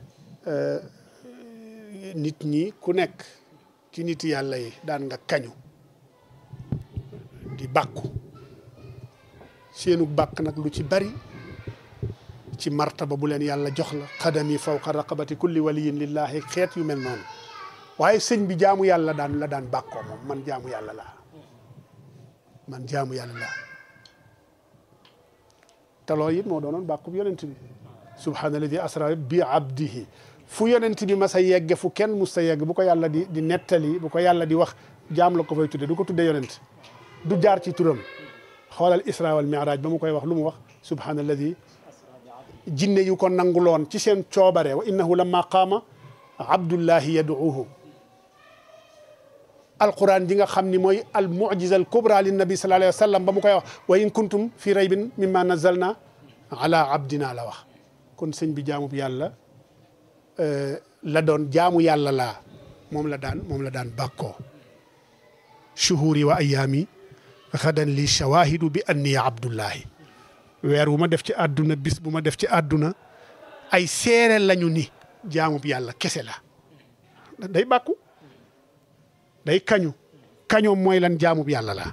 A: nit ñi ku nekk ci nit yàlla yi daan nga kañu di bàkku seenu bàkk nag lu ci bari ci martaba bu leen yàlla jox la xadami fawqa raqabati kulli waliyin lillahi xeet yu mel noonu waaye sëñ bi jaamu yàlla daan la daan bàkkoo moom man jaamu yàlla laa man jaamu yàlla laa te loolu it moo doonoon bàkkub yonent bi subhaanalladi asra bi abdihi fu yonent bi ma sa yegge fu kenn mus sa yegg bu ko yàlla di di nettali bu ko yàlla di wax jaam la ko fay tudde du ko tudde yonent du jaar ci turam xoolal isra wal mi'raj ba mu koy wax lu mu wax subhaanalladi jinne yu ko nanguloon ci seen coobare wa innahu lamma qaama abdullahi yaduuhu alquran ji nga xam ni mooy al mujiza al kubra lin nabi sallallahu alayhi wa sallam ba mu koy wax wa in kuntum fi raybin mimma nazalna ala abdina la wax kon sëñ bi jaamub yàlla la doon jaamu yàlla laa moom la daan moom la daan bàkkoo shuhuri wa ayaami xadan li shawahidu bi anni abdullahi weer wu ma def ci àdduna bis bu ma def ci àdduna ay seere lañu ni jaamub yàlla kese la day bàkku day kañu kañoom mooy lan jaamub yàlla la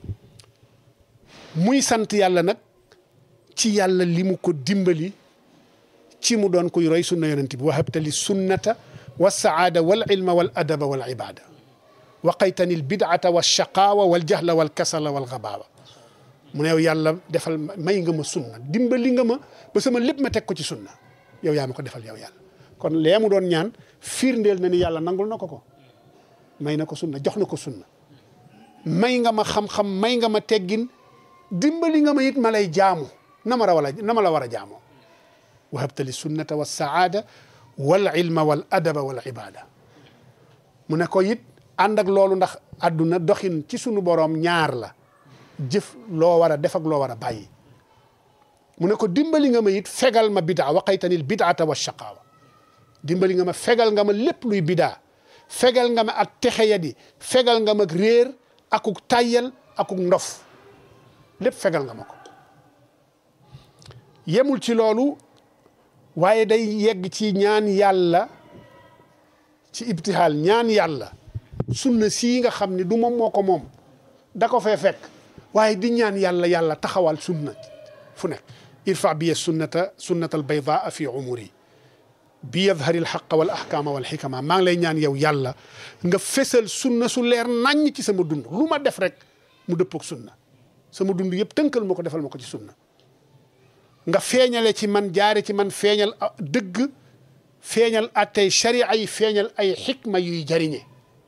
A: muy sant yàlla nag ci yàlla li mu ko dimbali ci mu doon kuy roy sunna yonent bi wahabtali sunnata wa saada wal ilma wal adaba wal ibada waqaytani al bid'ata wa shaqaawa wal jahla wal kasala wal gabaaba mu ne yow yàlla defal may nga ma sunna dimbali nga ma ba sama lépp ma teg ko ci sunna yow yaa ma ko defal yow yàlla kon lee mu doon ñaan firndeel na ni yàlla nangul na ko ko may na ko sunna jox na ko sunna may nga ma xam-xam may nga ma teggin dimbali nga ma it ma lay jaamu na ma rawala na ma la war a jaamoo wahabtali sunnata wa saada wal ilma wal adaba wal ibada mu ne ko it ànd ak loolu ndax àdduna doxin ci sunu boroom ñaar la jëf loo war a def ak loo war a bàyyi mu ne ko dimbali nga ma it fegal ma bidaa waqaytanil bidaata wa shaqaawa dimbali nga ma fegal nga ma lépp luy bidaa fegal nga ma ak texeyadi fegal nga ma ak réer akuk tàyyal akuk ndof lépp fegal nga ma ko yemul ci loolu waaye day yegg ci ñaan yàlla ci ibtihaal ñaan yàlla sunna sii nga xam ne du moom moo ko moom da ko fee fekk waaye di ñaan yàlla yàlla taxawal sunna fu nekk irfa biya sunnata sunnata al baydaa fi umuri bi yadhari al xaqa wal ahkama wal xikama maa ngi lay ñaan yow yàlla nga fesal sunna su leer naññ ci sama dund lu ma def rek mu dëppoog sunna sama dund yëpp tënkal ma ko defal ma ko ci sunna nga feeñale ci man jaare ci man feeñal dëgg feeñal attey sharia yi feeñal ay xikma yuy jariñe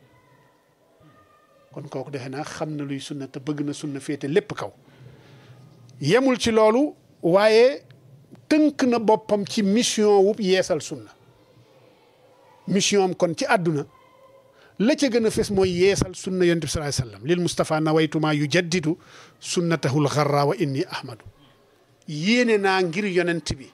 A: kon kooku defe naa xam na luy sunna te bëgg na sunna féete lépp kaw yemul ci loolu waaye tënk na boppam ci mission wu yeesal sunna mission am kon ci àdduna la ca gën a fes mooy yeesal sunna yonent bi sallallahu alayhi wasallam lil Mustafa nawaytuma yu jaddidu sunnatahul xarra wa inni ahmadu yéene naa ngir yonent bi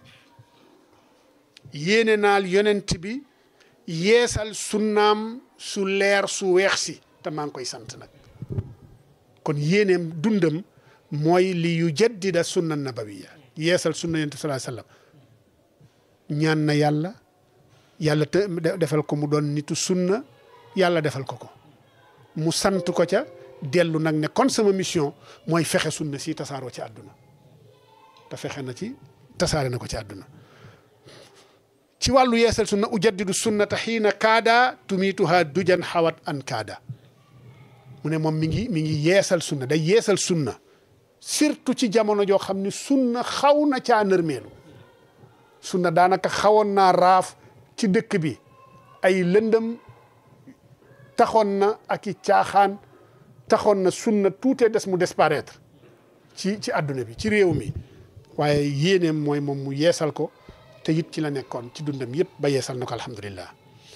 A: yéene naal yonent bi yeesal sunnaam su leer su weex si te maa ngi koy sant nag kon yéeneem dundam mooy li yu jaddida sunna nabawiya yeesal sunna yonent bi sallallahu alayhi wasallam ñaan na yàlla yàlla te defal ko mu doon nitu sunna yàlla defal ko ko mu sant ko ca dellu nag ne kon sama mission mooy fexe sunna si tasaaroo ci àdduna te fexe na ci tasaare na ko ci àdduna ci wàllu yeesal sunna ujaddidu sunnata xiina kaada tumiituha dujan xawat an kaada mu ne moom mi ngi mi ngi yeesal sunna day yeesal sunna surtout ci jamono joo xam ne sunna xaw na caa nërmeelu sunna daanaka xawoon naa raaf ci dëkk bi ay lëndëm taxoon na ak i caaxaan taxoon na sunna tuutee des mu disparaître ci ci àdduna bi ci réew mi waaye yéeneem mooy moom mu yeesal ko te it ci la nekkoon ci dundam yëpp ba yeesal na ko alhamdulillah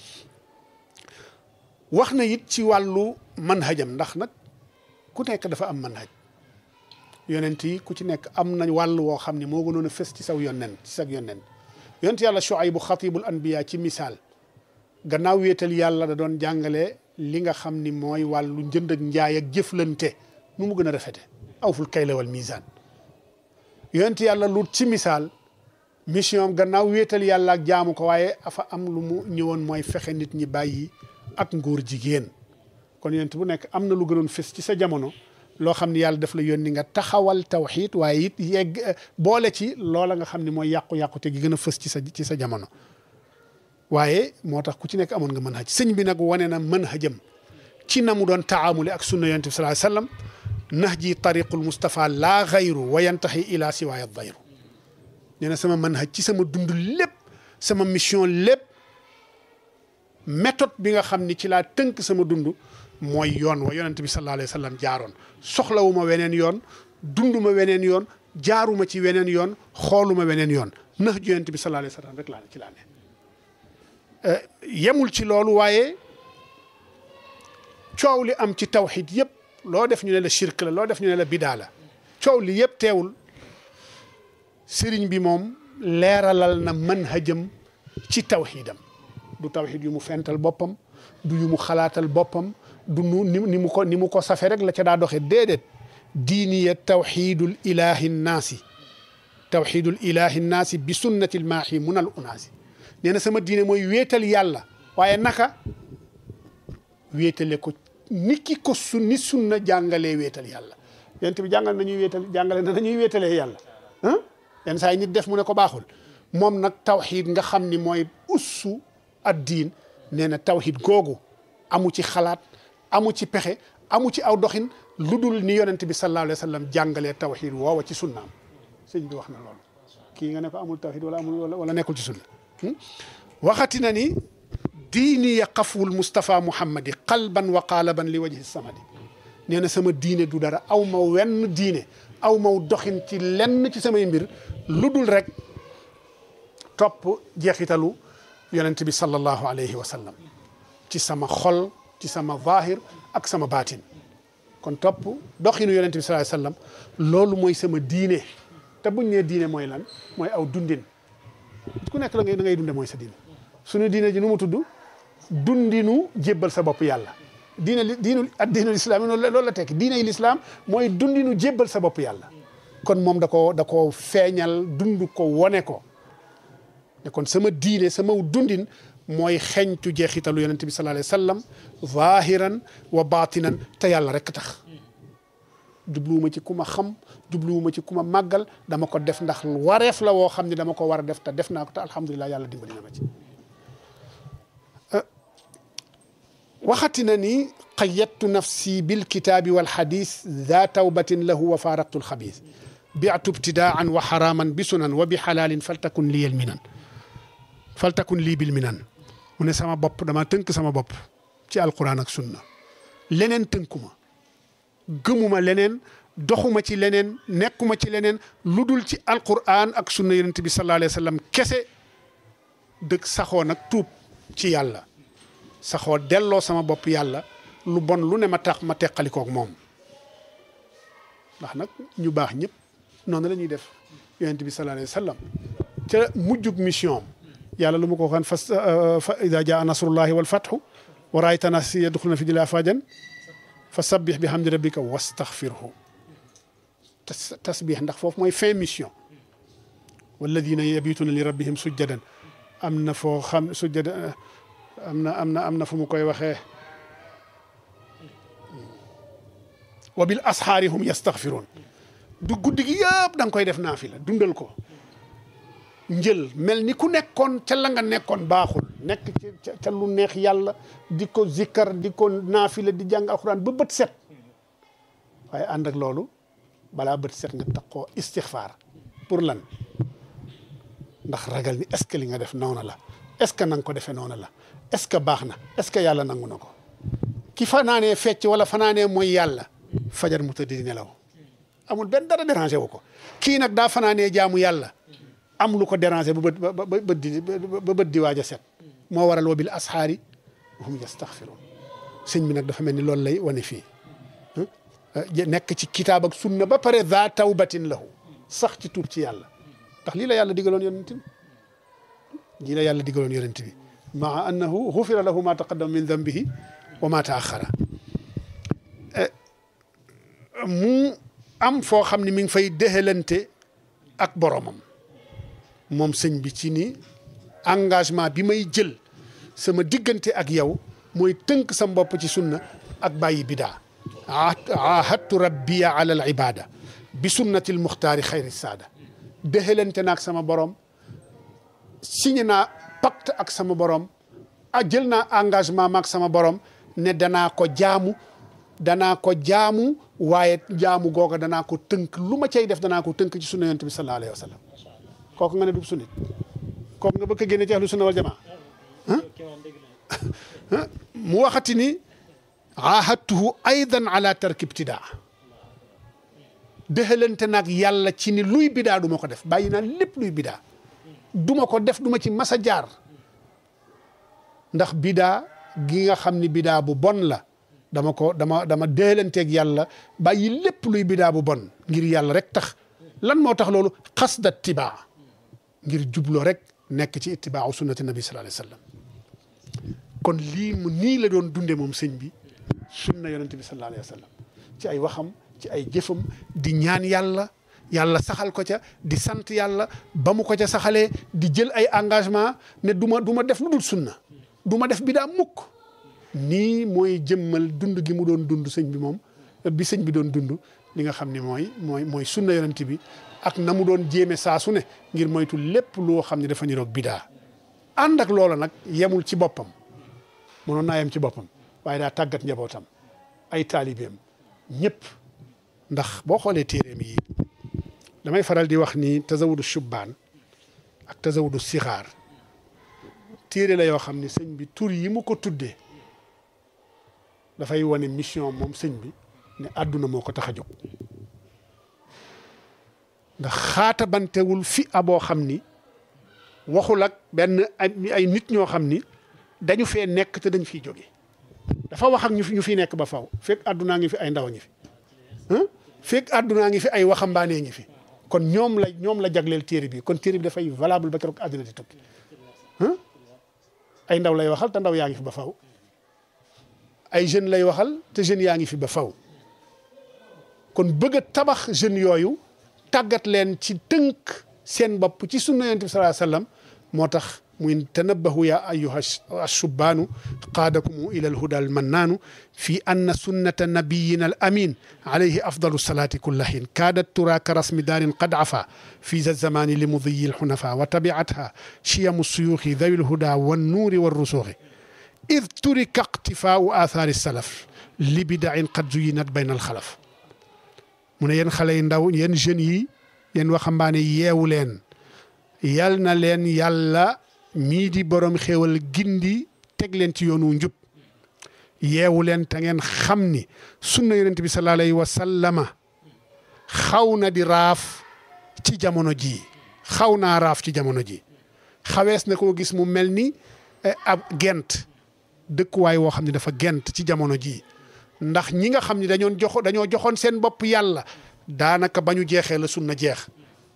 A: wax na it ci wàllu manhajam ndax nag ku nekk dafa am manhaj yonent yi ku ci nekk am nañ wàll woo xam ne moo gënoon a fës ci saw yonent ci sag yonent yonent yàlla Shuaybu xatibul anbiya ci misaal gannaaw wéetal yàlla da doon jàngale li nga xam ni mooy wàllu njënd ak njaay ak jëflante nu mu gën a rafete awful kayla wal misaan yonent yàlla Lut ci misaal mission gannaaw wéetal yàlla ak jaamu ko waaye afa am lu mu ñëwoon mooy fexe nit ñi bàyyi ak ngóor jigéen kon yonent bu nekk am na lu gënoon fës ci sa jamono loo xam ne yàlla daf la yónni nga taxawal tawxiid waaye it yegg boole ci loola nga xam ne mooy yàqu-yàqu te gi gën a fës ci sa ci sa jamono waaye moo tax ku ci nekk amoon nga mën haj sëñ bi nag wane na mën hajam ci na mu doon taamule ak sunna yonent bi sallallahu alayhi wasallam nahji tariqul Mustafa laa xayru wa yantahi ila siwaaya dayru nee na sama mën haj ci sama dund lépp sama mission lépp méthode bi nga xam ni ci laa tënk sama dund mooy yoon wa yonent bi sallallahu alayhi wasallam jaaroon soxlawuma weneen yoon dunduma weneen yoon jaaruma ci weneen yoon xooluma weneen yoon nax ju yonent bi sallallahu alayhi wasallam rek laa ne ci laa ne yemul ci loolu waaye coow li am ci tawxid yëpp loo def ñu ne la shirk la loo def ñu ne la bidaa la coow li yëpp teewul sëriñ bi moom leeralal na manhajam ci tawxidam du tawxid yu mu fental boppam du yu mu xalaatal boppam du nu ni mu ko ni mu ko safe rek la ca daa doxee déedéet diiniya tawxidul ilahi nnaasi tawxidul ilahi nnaasi bi sunnatil maahi munal unaasi nee na sama diine mooy wéetal yàlla waaye naka wéetale ko ni ki ko su ni sunna jàngalee wéetal yàlla yent bi jàngal nañuy wéetal jàngale na nañuy wéetalee yàlla ah yenn saa yi nit def mu ne ko baaxul moom nag tawxid nga xam ni mooy ussu ad diin nee na tawxid googu amu ci xalaat amu ci pexe amu ci aw doxin lu dul ni yonent bi sallallahu alayhi wa sallam jàngalee tawxid woowa ci sunnaam sëñ bi wax na loolu kii nga ne ko amul tawxid wala amul wala nekkul ci sunna waxati na ni diini ya xafwul Mustafa Muhammadi qalban wa qaalaban li wajhi samadi nee na sama diine du dara aw ma wenn diine aw maw doxin ci lenn ci samay mbir lu dul rek topp jeexitalu yonent bi sallallahu alayhi wa sallam ci sama xol ci sama zahir ak sama baatin kon topp doxinu yonent bi sallallahu alayhi wa sallam loolu mooy sama diine te buñ nee diine mooy lan mooy aw dundin ku nekk la ngay da ngay dunde mooy sa diine suñu diine ji nu mu tudd dundinu jébbal sa bopp yàlla diine li diinu ak diinul islam yi loolu la tekki diine yi l'islam mooy dundinu jébbal sa bopp yàlla kon moom da ko da ko feeñal dund ko wone ko ne kon sama diine sama dundin mooy xeñtu jeexitalu yonent bi sallallahu alayhi wa sallam zahiran wa batinan te yàlla rek tax jubluwuma ci ku ma xam jubluwuma ci ku ma màggal dama ko def ndax wareef la woo xam ne dama ko war a def te def naa ko te alhamdulilah yàlla dimbali na ma ci waxati na ni qayyadtu nafsi bilkitaabi walxadis daa tawbatin lahu wa faaraqtu alxabis biatu ibtidaan wa xaraaman bi sunan wa bi xalaalin faltakun liyal minan faltakun lii bil minan mu ne sama bopp dama tënk sama bopp ci alquran ak sunna leneen tënkuma gëmuma leneen doxuma ci leneen nekkuma ci leneen lu dul ci alquran ak sunna yonent bi sallallahu alayhi wa sallam kese dëgg saxoo nag tuub ci yàlla saxoo delloo sama bopp yàlla lu bon lu ne ma tax ma teqalikoog moom ndax nag ñu baax ñëpp noonu la ñuy def yonent bi sallallahu alayhi wa sallam ca mujjug mission yàlla lu ma ko waxoon fa ida jaa nasrullahi wal fathu wa raayta naas yadxuluna fi diinillahi afwaajan fa sabbih bi hamdi rabbika wastaghfirhu tasbih ndax foofu mooy fin mission walladina yabituuna li rabbihim sujjadan am na foo xam sujjadan am na am na am na fu mu koy waxee wa bil asxaari hum yastaghfiruun du guddi gi yëpp da nga koy def naafila dundal ko njël mel ni ku nekkoon ca la nga nekkoon baaxul nekk ci ca lu neex yàlla di ko zikkar di ko naafila di jàng alxuraan ba bët set waaye ànd ak loolu balaa bët set nga taxoo istixfaar pour lan ndax ragal ni est-ce que li nga def noonu la est-ce que na nga ko defee noonu la est-ce que baax na est-ce que yàlla nangu na ko ki fanaanee fecc wala fanaanee mooy yàlla fajar mu tëdd di nelaw amul benn dara dérangé wu ko kii nag daa fanaanee jaamu yàlla am lu ko dérangé ba bët ba bët di ba bët di waaj a set moo waral wa bil asxaari hum yastaxfiruun sëñ bi nag dafa mel ni loolu lay wane fii nekk ci kitaab ak sunna ba pare za tawbatin lahu sax ci tuub ci yàlla ndax lii la yàlla digaloon yonent bi lii la yàlla digaloon yonent bi maa annahu xufira lahu ma taqaddama min dambihi wa ma taaxara mu am foo xam ne mi ngi fay déxalante ak boromam moom sëñ bi ci ni engagement bi may jël sama diggante ak yow mooy tënk sa bopp ci sunna ak bàyyi bidaa ahadtu rabbiya ala al ibada bi sunnati al muxtaari xayri saada déxalante naag sama borom signé naa pacte ak sama borom a jël naa engagement maag sama borom ne danaa ko jaamu danaa ko jaamu waaye jaamu googa danaa ko tënk lu ma cay def danaa ko tënk ci sunna yonent bi sallallahu alayhi wa sallam kooku nga ne du sunnit kooku nga bëgg a génne ci ahlu sunna wal jamaa mu waxati ni ahadtuhu aydan ala tarki ibtidaa déxalante nag yàlla ci ni luy bidaa du ma ko def bàyyi naa lépp luy bidaa du ma ko def du ma ci masa jaar ndax bidaa gi nga xam ni bidaa bu bon la dama ko dama dama déxalanteeg yàlla bàyyi lépp luy bidaa bu bon ngir yàlla rek tax lan moo tax loolu xasda tibaa ngir jubloo rek nekk ci itibaawu sunnati nabi sallallahu alayhi wa sallam kon lii mu nii la doon dunde moom sëñ bi sunna yonente bi sallallahu alayhi wa sallam ci ay waxam ci ay jëfam di ñaan yàlla yàlla saxal ko ca di sant yàlla ba mu ko ca saxalee di jël ay engagement ne du ma du ma def lu dul sunna du ma def bidaa mukk nii mooy jëmmal dund gi mu doon dund sëñ bi moom bi sëñ bi doon dund li nga xam ne mooy mooy mooy sunna yonente bi ak na mu doon jéeme saa su ne ngir moytu lépp loo xam ne dafa niroog bidaa ànd ak loola nag yemul ci boppam mënoon naa yem ci boppam waaye daa tàggat njabootam ay taalibeem ñëpp ndax boo xoolee téeréem yi damay faral di wax ni tazawudu shubbaan ak tazawudu sixaar téere la yoo xam ne sëñ bi tur yi mu ko tuddee dafay wane mission moom sëñ bi ne àdduna moo ko tax a jóg ndax xaata bantewul fi aboo xam ni waxul ak benn ay nit ñoo xam ni dañu fee nekk te dañ fiy jóge dafa wax ak ñu fi ñu fi nekk ba faw fekk àddunaa ngi fi ay ndaw ngi fi fekk àddunaa ngi fi ay waxambaanee ngi fi kon ñoom la ñoom la jagleel téere bi kon téere bi dafay valable ba keroog àdduna di tukki ay ndaw lay waxal te ndaw yaa ngi fi ba faw ay jeunes lay waxal te jeunes yaa ngi fi ba faw kon bëgg a tabax jeunes yooyu tàggat leen ci tënk seen bopp ci sunna yonent bi sallallahu alayhi wa sallam moo tax muy tanabbahu ya ayuha ashubbaanu qaadakumu ila alhuda almannaanu fi anna sunnata nabiyina al amin alayhi afdalu salati kulla hin kaadat tura ka rasmi daarin qad afa fi za zamani li mudiyi alxunafa wa tabiatha chiyamu suyuuxi dawi alhuda wannuuri warrusuuxi id turika iqtifaau aathaari salaf li bidain qad zuyinat bayna alxalaf mu ne yéen xale yi ndaw yéen jeunes yi yéen waxambaane yeewu leen yal na leen yàlla mii di borom xéewal gindi teg leen ci yoonu njub yeewu leen te ngeen xam ni sunna yonent bi sallallahu alayhi wa sallama xaw na di raaf ci jamono ji xaw naa raaf ci jamono ji xawees na koo gis mu mel ni ab gent dëkkuwaay woo xam ne dafa gent ci jamono ji ndax ñi nga xam ne dañoon joxo dañoo joxoon seen bopp yàlla daanaka ba ñu jeexee la sunna jeex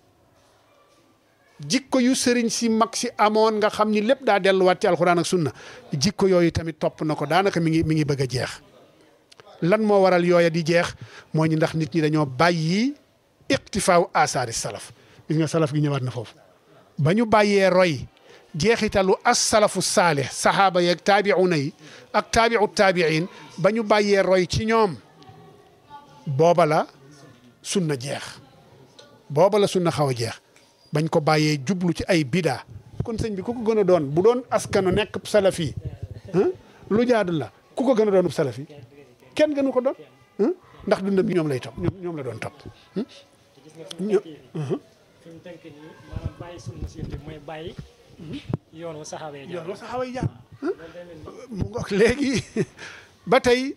A: jikko yu sëriñ si mag si amoon nga xam ni lépp daa delluwaat ci alxuraan ak sunna jikko yooyu tamit topp na ko daanaka mi ngi mi ngi bëgg a jeex lan moo waral yooya di jeex mooy ñi ndax nit ñi dañoo bàyyi iqtifaaw asaari salaf gis nga salaf gi ñëwaat na foofu ba ñu bàyyee roy jeexitalu as salafu saalih sahaaba yeeg taabiuna yi ak taabiu taabiin ba ñu bàyyee roy ci ñoom booba la sunna jeex booba la sunna xaw a jeex bañ ko bàyyee jublu ci ay bidaa kon sëñ bi ku ko gën a doon bu doon askanu nekk salafi lu jaadu la ku ko gën a doon salafi kenn gënu ko doon ndax dundam bi ñoom lay topp ñoom la doon topp.
B: ño fi mu tënk nii maanaam bàyyi sunna si mooy bàyyi yoon wa saxaaba yi jaar
A: yoon wa saxaaba yi jaar mu ngoog léegi ba tey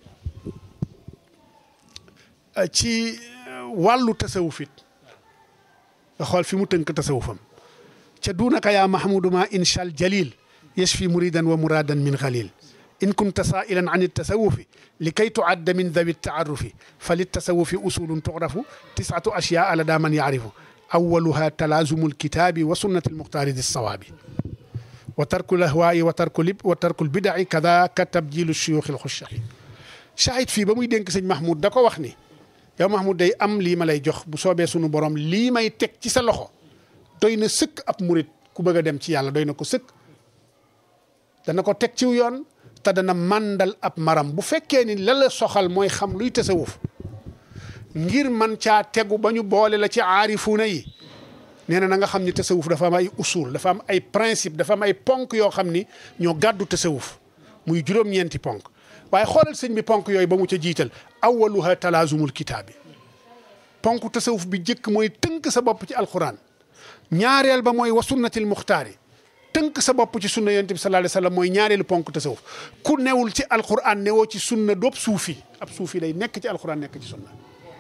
A: ci wàllu tasawuf it nga xool fi mu tënk tasawufam ca duunaka yaa mahmudu ma inchal jalil yashfi muridan wa muradan min xalil in kunta sailan an iltasawufi li kay tuadda min dawi taarufi fa litasawufi usulun tuxrafu tisatu ashyaa la daa man yaarifu awaluha talaazumu alkitaabi wa sunnati almuxtaari di sawaabi wa tarku lahwaayi wa tarku lib wa tarku lbidaci kadaka tabjilu shuyuuxi alxushaxi shahid fii ba muy dénk sëñ Mahmoud da ko wax ni yow Mahmoud day am lii ma lay jox bu soobee sunu borom lii may teg ci sa loxo doy na sëkk ab murit ku bëgg a dem ci yàlla doy na ko sëkk dana ko teg ciw yoon te dana màndal ab maram bu fekkee ni la la soxal mooy xam luy tasawuf ngir man caa tegu ba ñu boole la ci aarifuuna yi nee na na nga xam ni tasawuf dafa am ay usul dafa am ay principe dafa am ay ponk yoo xam ni ñoo gàddu tasawuf muy juróom-ñeenti ponk waaye xoolal sëñ bi ponk yooyu ba mu ca jiital awaluha talaazumul kitaabi ponk tasawuf bi jëkk mooy tënk sa bopp ci alquran ñaareel ba mooy wa sunnatil muxtaari tënk sa bopp ci sunna yonent bi sallallahu alayhi wa sallam mooy ñaareelu ponk tasawuf ku newul ci alquran newoo ci sunna doob suufi ab suufi day nekk ci alquran nekk ci sunna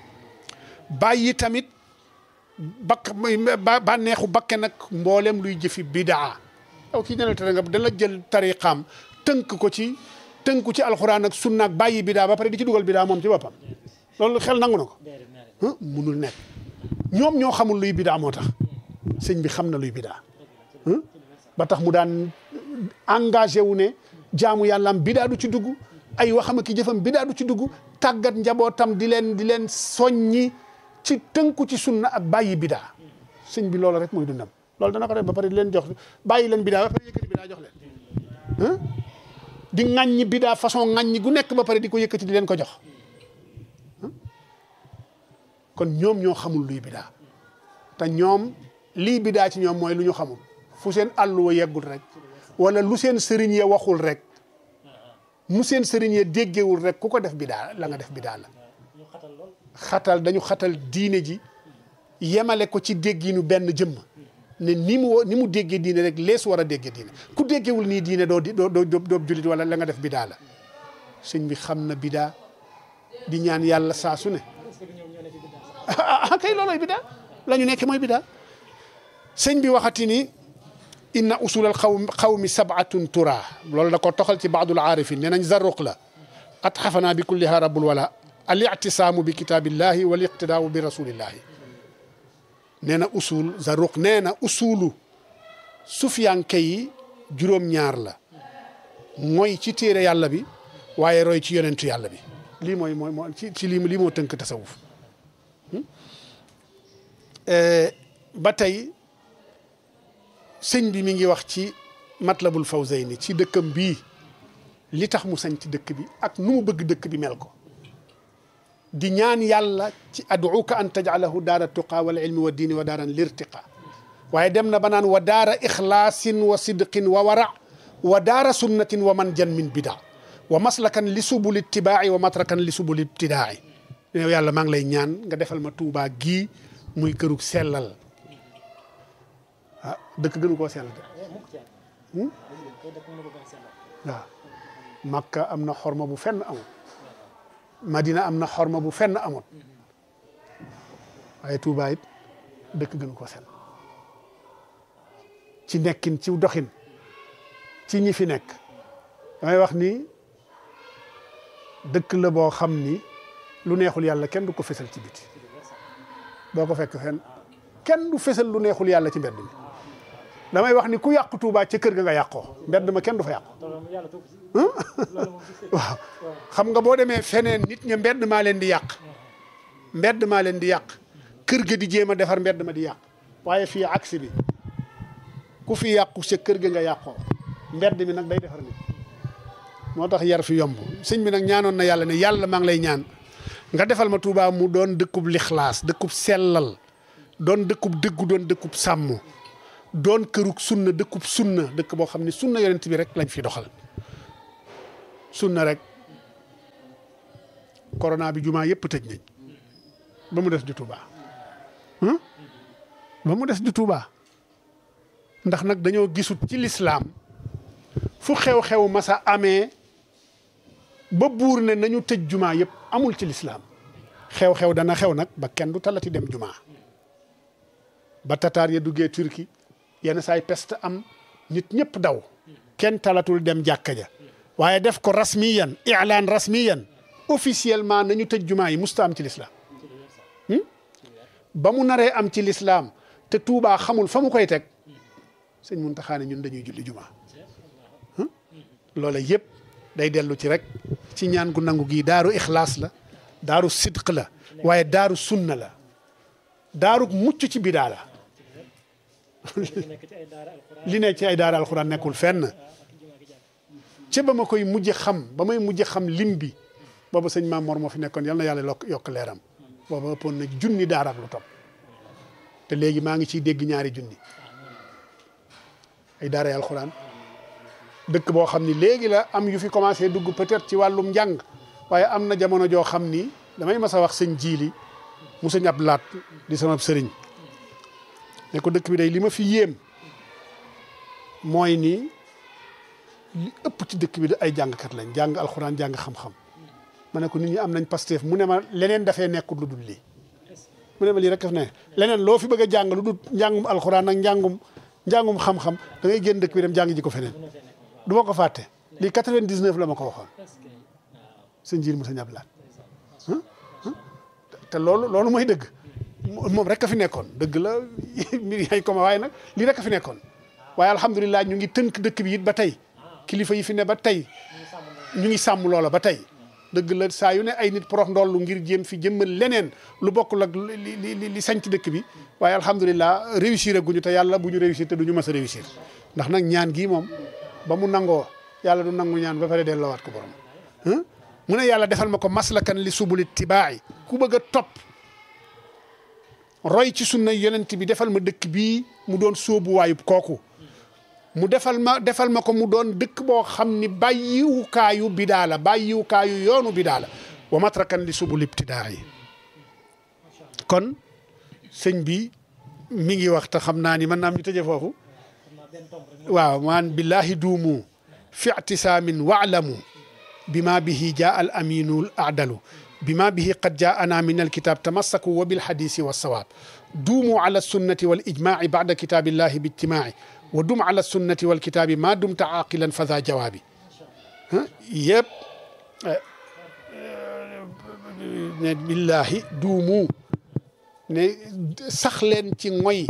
A: bàyyi tamit bakk ba neexu bakke nag mboolem luy jëfi bidaa aw kii dana tere nga dala jël tariqaam tënk ko ci tënku ci alquran ak sunna ak bàyyi bidaa ba pare di ci dugal bidaa moom ci boppam loolu xel nangu na ko munul nekk ñoom ñoo xamul luy bidaa moo tax sëñ bi xam na luy bidaa ba tax mu daan engagé wu ne jaamu yàllaam bidaa du ci dugg ay waxam ki jëfam bidaa du ci dugg tàggat njabootam di leen di leen soññi ci tënku ci sunna ak bàyyi bidaa sëñ bi loolu rek mooy dundam loolu dana ko def ba pare di leen jox bàyyi leen bidaa ba pare yëkkati bidaa jox leen di ŋàññi bidaa façon ŋàññi gu nekk ba pare di ko yëkkati di leen ko jox kon ñoom ñoo xamul luy bidaa te ñoom lii bidaa ci ñoom mooy lu ñu xamul fu seen àlluwa yeggul rek wala lu seen sëriñ ya waxul rek mu seen sëriñ ya déggewul rek ku ko def bidaa la nga def bidaa la xatal dañu xatal diine ji yemale ko ci dégginu benn jëmm ne ni mu ni mu déggee diine rek lees war a déggee diine ku déggewul nii diine doo doo doo doo jullit wala la nga def bidaa la sëñ bi xam na bidaa di ñaan yàlla saa su ne ah kay loolooy bidaa la ñu nekk mooy bidaa sëñ bi waxati ni inna usul al xaw xawmi sabatun tura loolu da ko toxal ci baadul aarifin nee nañ zarruq la at xafanaa bi kulliha rabbul wala al ictisaamu bi kitaabillahi wal iqtidaau bi rasulillahi nee na usul zarruq nee na usulu sufiyanke yi juróom-ñaar la mooy ci téere yàlla bi waaye roy ci yonentu yàlla bi lii mooy mooy moo ci ci lii lii moo tënk tasawuf ba tey sëñ bi mi ngi wax ci matlabul fawzayni ci dëkkam bii li tax mu sañ ci dëkk bi ak nu mu bëgg dëkk bi mel ko di ñaan yàlla ci aduuka an tajalahu daara tuqa wal ilmi wa diini wa daaran lirtiqa waaye dem na ba naan wa daara ixlaasin wa sidqin wa wara wa daara sunnatin wa man jan min bida wa maslakan li subul ittibaai wa matrakan li subul ibtidaai yow yàlla maa ngi lay ñaan nga defal ma Tuubaa gii muy kërug sellal ah dëkk gënu koo sellal de waaw Makka am na xorma bu fenn amul Madina am na xorma bu fenn amul waaye Tuubaa it dëkk gënu koo sellal ci nekkin ci doxin ci ñi fi nekk damay wax ni dëkk la boo xam ni lu neexul yàlla kenn du ko fesal ci biti doo ko fekk fenn kenn du fesal lu neexul yàlla ci mbedd mi damay wax ni ku yàq Tuubaa ca kër ga nga yàqoo mbedd ma kenn du fa yàqu waaw xam nga boo demee feneen nit ña mbedd maa leen di yàq mbedd maa leen di yàq kër ga di jéem a defar mbedd ma di yàq waaye fii aksi bi ku fi yàqu ca kër ga nga yàqoo mbedd mi nag day defar nit moo tax yar fi yomb sëñ bi nag ñaanoon na yàlla ne yàlla maa ngi lay ñaan nga defal ma Tuubaa mu doon dëkkub lixlaas dëkkub sellal doon dëkkub dëggu doon dëkkub sàmm doon kërug sunna dëkkub sunna dëkk boo xam ne sunna yonent bi rek lañ fi doxal sunna rek corona bi jumaa yëpp tëj nañ ba mu des di Touba ba mu des di Touba ndax nag dañoo gisut ci lislaam fu xew-xew masa amee ba buur ne nañu tëj jumaa yëpp amul ci lislaam xew-xew dana xew nag ba kenn du talati dem jumaa ba tataar ya duggee Turquie yenn saay peste am nit ñëpp daw kenn talatul dem jàkka ja waaye def ko rasmiyan i'laan rasmiyan officiellement nañu tëj jumaa yi musta am ci lislaam ba mu naree am ci lislaam te Tuubaa xamul fa mu koy teg sëñ Muntaxa ne ñun dañuy julli jumaa loola yëpp day dellu ci rek ci ñaan gu nangu gii daaru ixlaas la daaru sidq la waaye daaru sunna la daaru mucc ci bidaa la li nekk ci ay daara alxuraan nekkul fenn ci ba ma koy mujj xam ba may mujj xam lim bi booba sëñ Maam Mor moo fi nekkoon yal na yàlla lokk yokk leeram booba ëppoon na junni daara ak lu topp te léegi maa ngi ciy dégg ñaari junni ay daara alxuraan dëkk boo xam ni léegi la am yu fi commencé dugg peut-être ci wàllum njàng waaye am na jamono joo xam ni damay mas a wax sëñ jiili mu sëñ ab laat di sama sëriñ ne ko dëkk bi day li ma fi yéem mooy ni li ëpp ci dëkk bi da ay jàngkat lañ jàng alxuraan jàng xam-xam ma ne ko nit ñi am nañ pasteef mu ne ma leneen dafay nekkul lu dul lii mu ne ma lii rek daf ne leneen loo fi bëgg a jàng lu dul njàngum alxuraan ak njàngum njàngum xam-xam da ngay génn dëkk bi dem jàng ji ko feneen du ma ko fàtte lii quatre-vingt-dix-neuf la ma ko waxoon sëñ jiir mu sëñ ab laat te loolu loolu mooy dëgg moom rek a fi nekkoon dëgg la mbir yaay ko ma waaye nag lii rek a fi nekkoon waaye alhamdulilah ñu ngi tënk dëkk bi it ba tey kilifa yi fi ne ba tey ñu ngi sàmm loola ba tey dëgg la saa yu ne ay nit porox ndollu ngir jéem fi jëmmal leneen lu bokkul ak li li li sañ ci dëkk bi waaye alhamdulilah réussir aguñu te yàlla bu ñu réussir te duñu mës a réussir ndax nag ñaan gii moom ba mu nangoo yàlla du nangu ñaan ba pare delloowaat ko borom mu ne yàlla defal ma ko maslakan li subul ittibaa'i ku bëgg a topp roy ci sunna yonent bi defal ma dëkk bii mu doon sóobu waayub kooku mu defal ma defal ma ko mu doon dëkk boo xam ni bàyyiwukaayu bidaa la bàyyiwukaayu yoonu bidaa la wa matrakan li subul ibtidaa yi kon sëñ bi mi ngi wax te xam naa ni mën naam ñu tëje foofu waaw maan billahi duumu fi i'tisaamin wa'lamu bima bihi jaa al aminul a'dalu bima bihi qad jaana min alkitab tamassaku wa bilhadisi wassawaab duumu ala sunnati wal ijmaaci bacda kitaabillahi bijtimaaci wa dum ala sunnati wal kitaabi ma dumta aaqilan fa daa jawaabi yëpp ne billahi duumu ne sax leen ci ngoy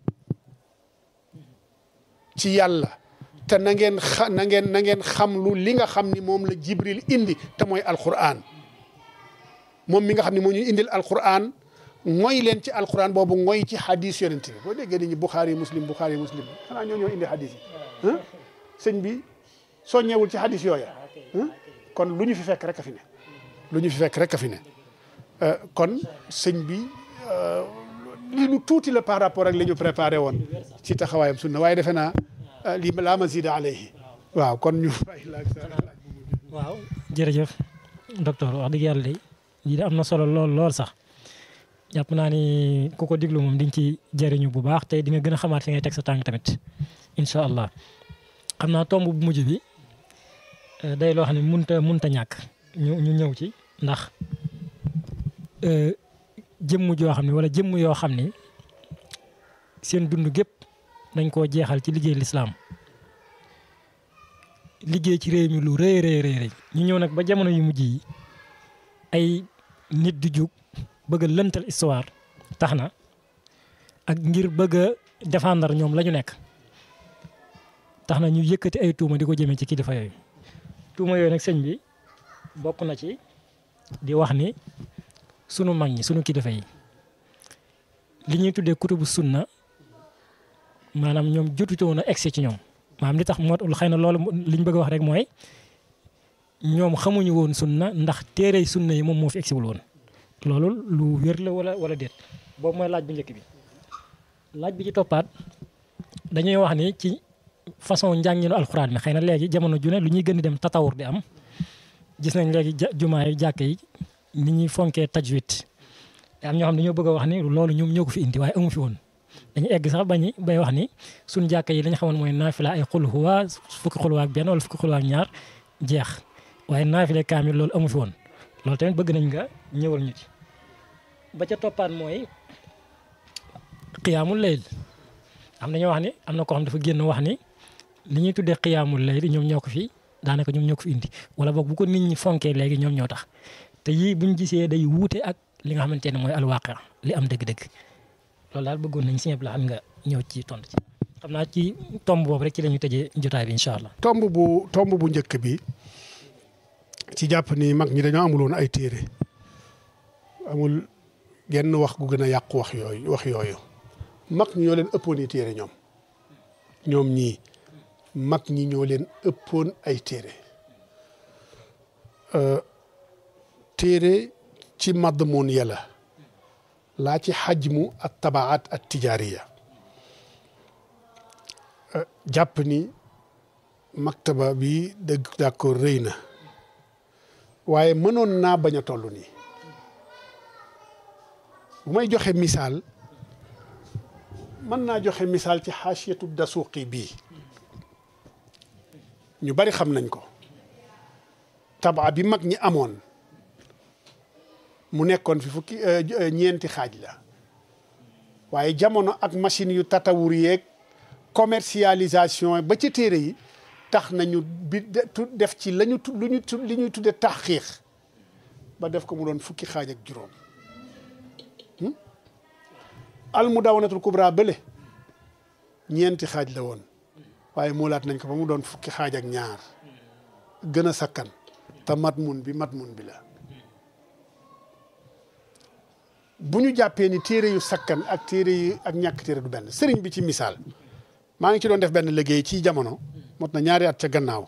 A: ci yàlla te na ngeen xa na ngeen na ngeen xam lu li nga xam ni moom la Jibril indi te mooy alquran moom mi nga xam ne moo ñu indil alquran ngoy leen ci alquran boobu ngoy ci hadis yonent bi boo déggee nit ñi Bukhari muslim Bukhari muslim xanaa ñoo ñoo indi hadis yi sëñ bi soññewul ci hadis yooya kon lu ñu fi fekk rek a fi ne lu ñu fi fekk rek a fi ne kon sëñ bi lii lu tuuti la par rapport ak li ñu préparé woon ci taxawaayam sunna waaye defe naa lii laa mazida alayhi waaw kon ñu bàyyi la
B: waaw jërëjëf docteur wax dëgg yàlla de lii de am na solo lool lool sax jàpp naa ni ku ko diglu moom di nga ci jëriñu bu baax te di nga gën a xamaat fi ngay teg sa tànk tamit incha allah xam naa tomb bu mujj bi day loo xam ne munta munta ñàkk ñu ñu ñëw ci ndax jëmm joo xam ne wala jëmm yoo xam ni seen dund gépp dañ koo jeexal ci liggéey lislaam liggéey ci réew mi lu rëy rëy rëy ñu ñëw nag ba jamono yu mujj yi ay nit di jug bëgg a lëntal histoire tax na ak ngir bëgg a défendre ñoom la ñu nekk tax na ñu yëkkati ay tuuma di ko jëmee ci kilifa yooyu tuuma yooyu nag sëñ bi bokk na ci di wax ni sunu mag ñi sunu kilifa yi li ñuy tuddee kutubu sunna maanaam ñoom jotuñu woon a egsi ci ñoom maanaam li tax moo xëy na loolu li ñu bëgg a wax rek mooy ñoom xamuñu woon sunna ndax téere sunna yi moom moo fi egsiwul woon loolu lu wér la wala wala déet boobu mooy laaj bu njëkk bi laaj bi ci toppaat dañuy wax ni ci façon njànginu alxuraan mi xëy na léegi jamono ju ne lu ñuy gën di dem tatawur di am gis nañ léegi jumaa yi jàkk yi ni ñuy fonkee tajwid te am ñoo xam dañoo bëgg a wax ni loolu ñoom ñoo ko fi indi waaye amu fi woon dañu egg sax bañi bay wax ni suñ jàkk yi lañ xamoon mooy naafila ay xul huwa fukki xul ak benn wala fukki xul ak ñaar jeex waaye naafile kaamil loolu amu fi woon loolu tamit bëgg nañ nga ñëwal ñu ci ba ca toppaat mooy qiyaamul layl am na ñoo wax ni am na koo xam dafa génn wax ni li ñuy tuddee qiyaamul layl ñoom ñoo ko fi daanaka ñoom ñoo ko fi indi wala boog bu ko nit ñi fonkee léegi ñoom ñoo tax te yii buñ gisee day wuute ak li nga xamante ne mooy alwaqi li am dëgg-dëgg loolu daal bëggoon nañ si la nga ñëw ci tontu ci xam naa ci tomb boobu rek ci la ñu tëjee jotaay bi incha allah.
A: tomb bu tomb bu njëkk bi ci jàpp ni mag ñi dañoo amuloon ay téere amul genn wax gu gën a yàqu wax yooyu wax yooyu mag ñi ñoo leen ëppoon ay téere ñoom ñoom ñii mag ñi ñoo leen ëppoon ay téere téere ci madmun yàlla laa ci xajmu ak tabaat ak tijaariya jàpp ni maktaba bi dëgg d'accord rëy na waaye mënoon naa bañ a toll nii bu may joxe misaal mën naa joxe misaal ci xaasiyatu dasuuqi bii ñu bari xam nañ ko tabaa bi mag ñi amoon mu nekkoon fi fukki ñeenti xaaj la waaye jamono ak machine yu tatawur yeeg commercialisation ba ci téere yi tax nañu bi def ci lañu lu ñu li ñuy tudde taxqiiq ba def ko mu doon fukki xaaj ak juróom al mudawanatul kubra bële ñeenti xaaj la woon waaye muulaat nañ ko ba mu doon fukki xaaj ak ñaar gën a sakkan te matmun bi matmun bi la bu ñu jàppee ni téere yu sakkan ak téere yi ak ñàkk téere du benn sëriñ bi ci misaal maa ngi ci doon def benn liggéey ci jamono mot na ñaari at ca gannaaw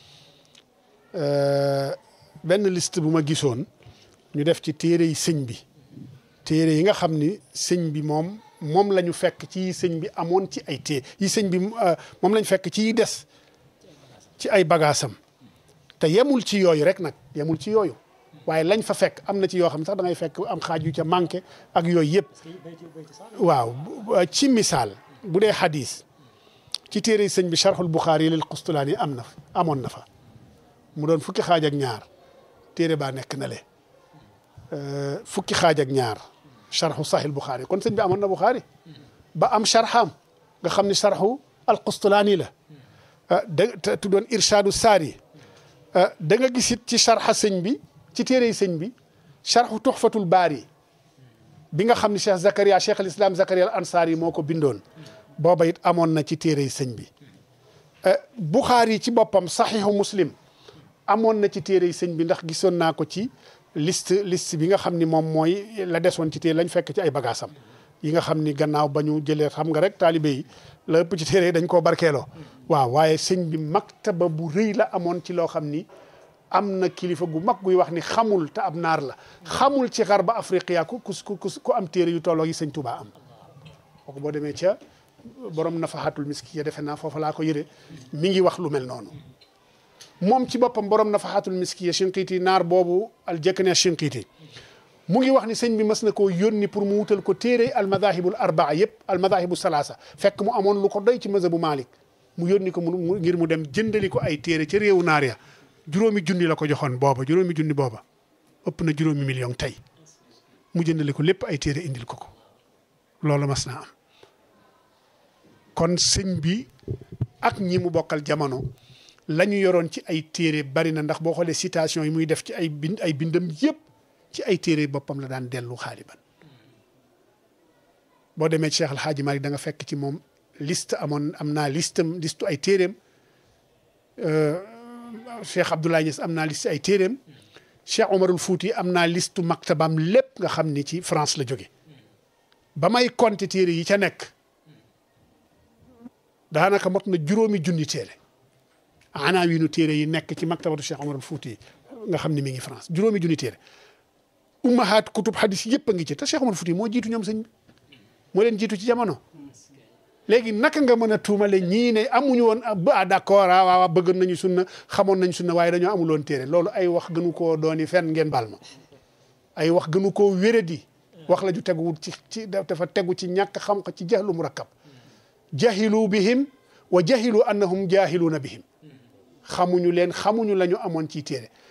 A: benn liste bu ma gisoon ñu def ci téere yi sëñ bi téere yi nga xam ni sëñ bi moom moom la ñu fekk ci sëñ bi amoon ci ay téere yi sëñ bi moom lañ fekk ci des ci ay bagaasam te yemul ci yooyu rek nag yemul ci yooyu waaye lañ fa fekk am na ci yoo xam ne sax da ngay fekk am xaaj yu ca manqué ak yooyu yëpp waaw ci misaal bu dee xadis ci téere sëñ bi charxul buxaari lil qustulaani am na amoon na fa mu doon fukki xaaj ak ñaar téere baa nekk na le fukki xaaj ak ñaar charxu sahil buxaari kon sëñ bi amoon na buxaari ba am charxaam nga xam ne charxu al qustulaani la da tuddoon irshaadu saari da nga gisit ci charxa sëñ bi ci téere yi sëñ bi charxu tuxfatul baari bi nga xam ne cheikh Zakaria cheikh al islam Zakaria al ansaari moo ko bindoon booba it amoon na ci téere yi sëñ bi Buxaari ci boppam saxiixu muslim amoon na ci téere yi sëñ bi ndax gisoon naa ko ci liste liste bi nga xam ni moom mooy la desoon ci téere lañ fekk ci ay bagaasam yi nga xam ni gannaaw ba ñu jëlee xam nga rek taalibe yi la ëpp ci téere yi dañ koo barkeeloo waaw waaye sëñ bi maktaba bu rëy la amoon ci loo xam ni am na kilifa gu mag guy wax ni xamul te ab naar la xamul ci xarba afriqiya ku ku ku am téere yu tolloo yi sëñ Tuubaa am kooku boo demee ca borom nafahatul miskiya defe naa foofa laa ko yëre mi ngi wax lu mel noonu moom ci boppam borom nafahatul miskiya Shinqiti naar boobu al jëkkane Shinqiti mu ngi wax ni sëñ bi mas na koo yónni pour mu wutal ko téere al madahibul arbaa yëpp al madahibu salaasa fekk mu amoon lu ko doy ci mazhabu Malik mu yónni ko mu ngir mu dem jëndali ko ay téere ca réewu naar ya juróomi junni la ko joxoon booba juróomi junni booba ëpp na juróomi million tey mu jëndali ko lépp ay téere indil ko ko loolu mas naa am kon sëñ bi ak ñi mu bokkal jamono la ñu yoroon ci ay téere bari na ndax boo xoolee citation yi muy def ci ay bind ay bindam yëpp ci ay téere boppam la daan dellu xaaliban boo demee ci Cheikh El Hadji Malick da nga fekk ci moom liste amoon am naa listam listu ay téereem Cheikh Abdoulaye Niass am naa liste ay téereem Cheikh Omarul Fouti am naa listu maktabam lépp nga xam ni ci France la jóge ba may compter téere yi ca nekk daanaka mot na juróomi junni téere anaa wi nu téere yi nekk ci maktabatu Cheikh Omarul Fouti nga xam ni mi ngi France juróomi junni téere ummahaat kutub hadis yëpp a ngi ci te Cheikh Omarul Fouti moo jiitu ñoom sëñ bi moo leen jiitu ci jamono léegi naka nga mën a tuumale ñii ne amuñu woon ah d'accord ah waaw bëgg nañu sunna xamoon nañu sunna waaye dañoo amuloon téere loolu ay wax gënu koo dooni fenn ngeen baal ma ay wax gënu koo wéradi wax la ju teguwul ci ci dafa tegu ci ñàkk xam ci jahlu murakkab jahilu bihim wa jahilu annahum jahiluuna bihim xamuñu leen xamuñu la ñu amoon ci téere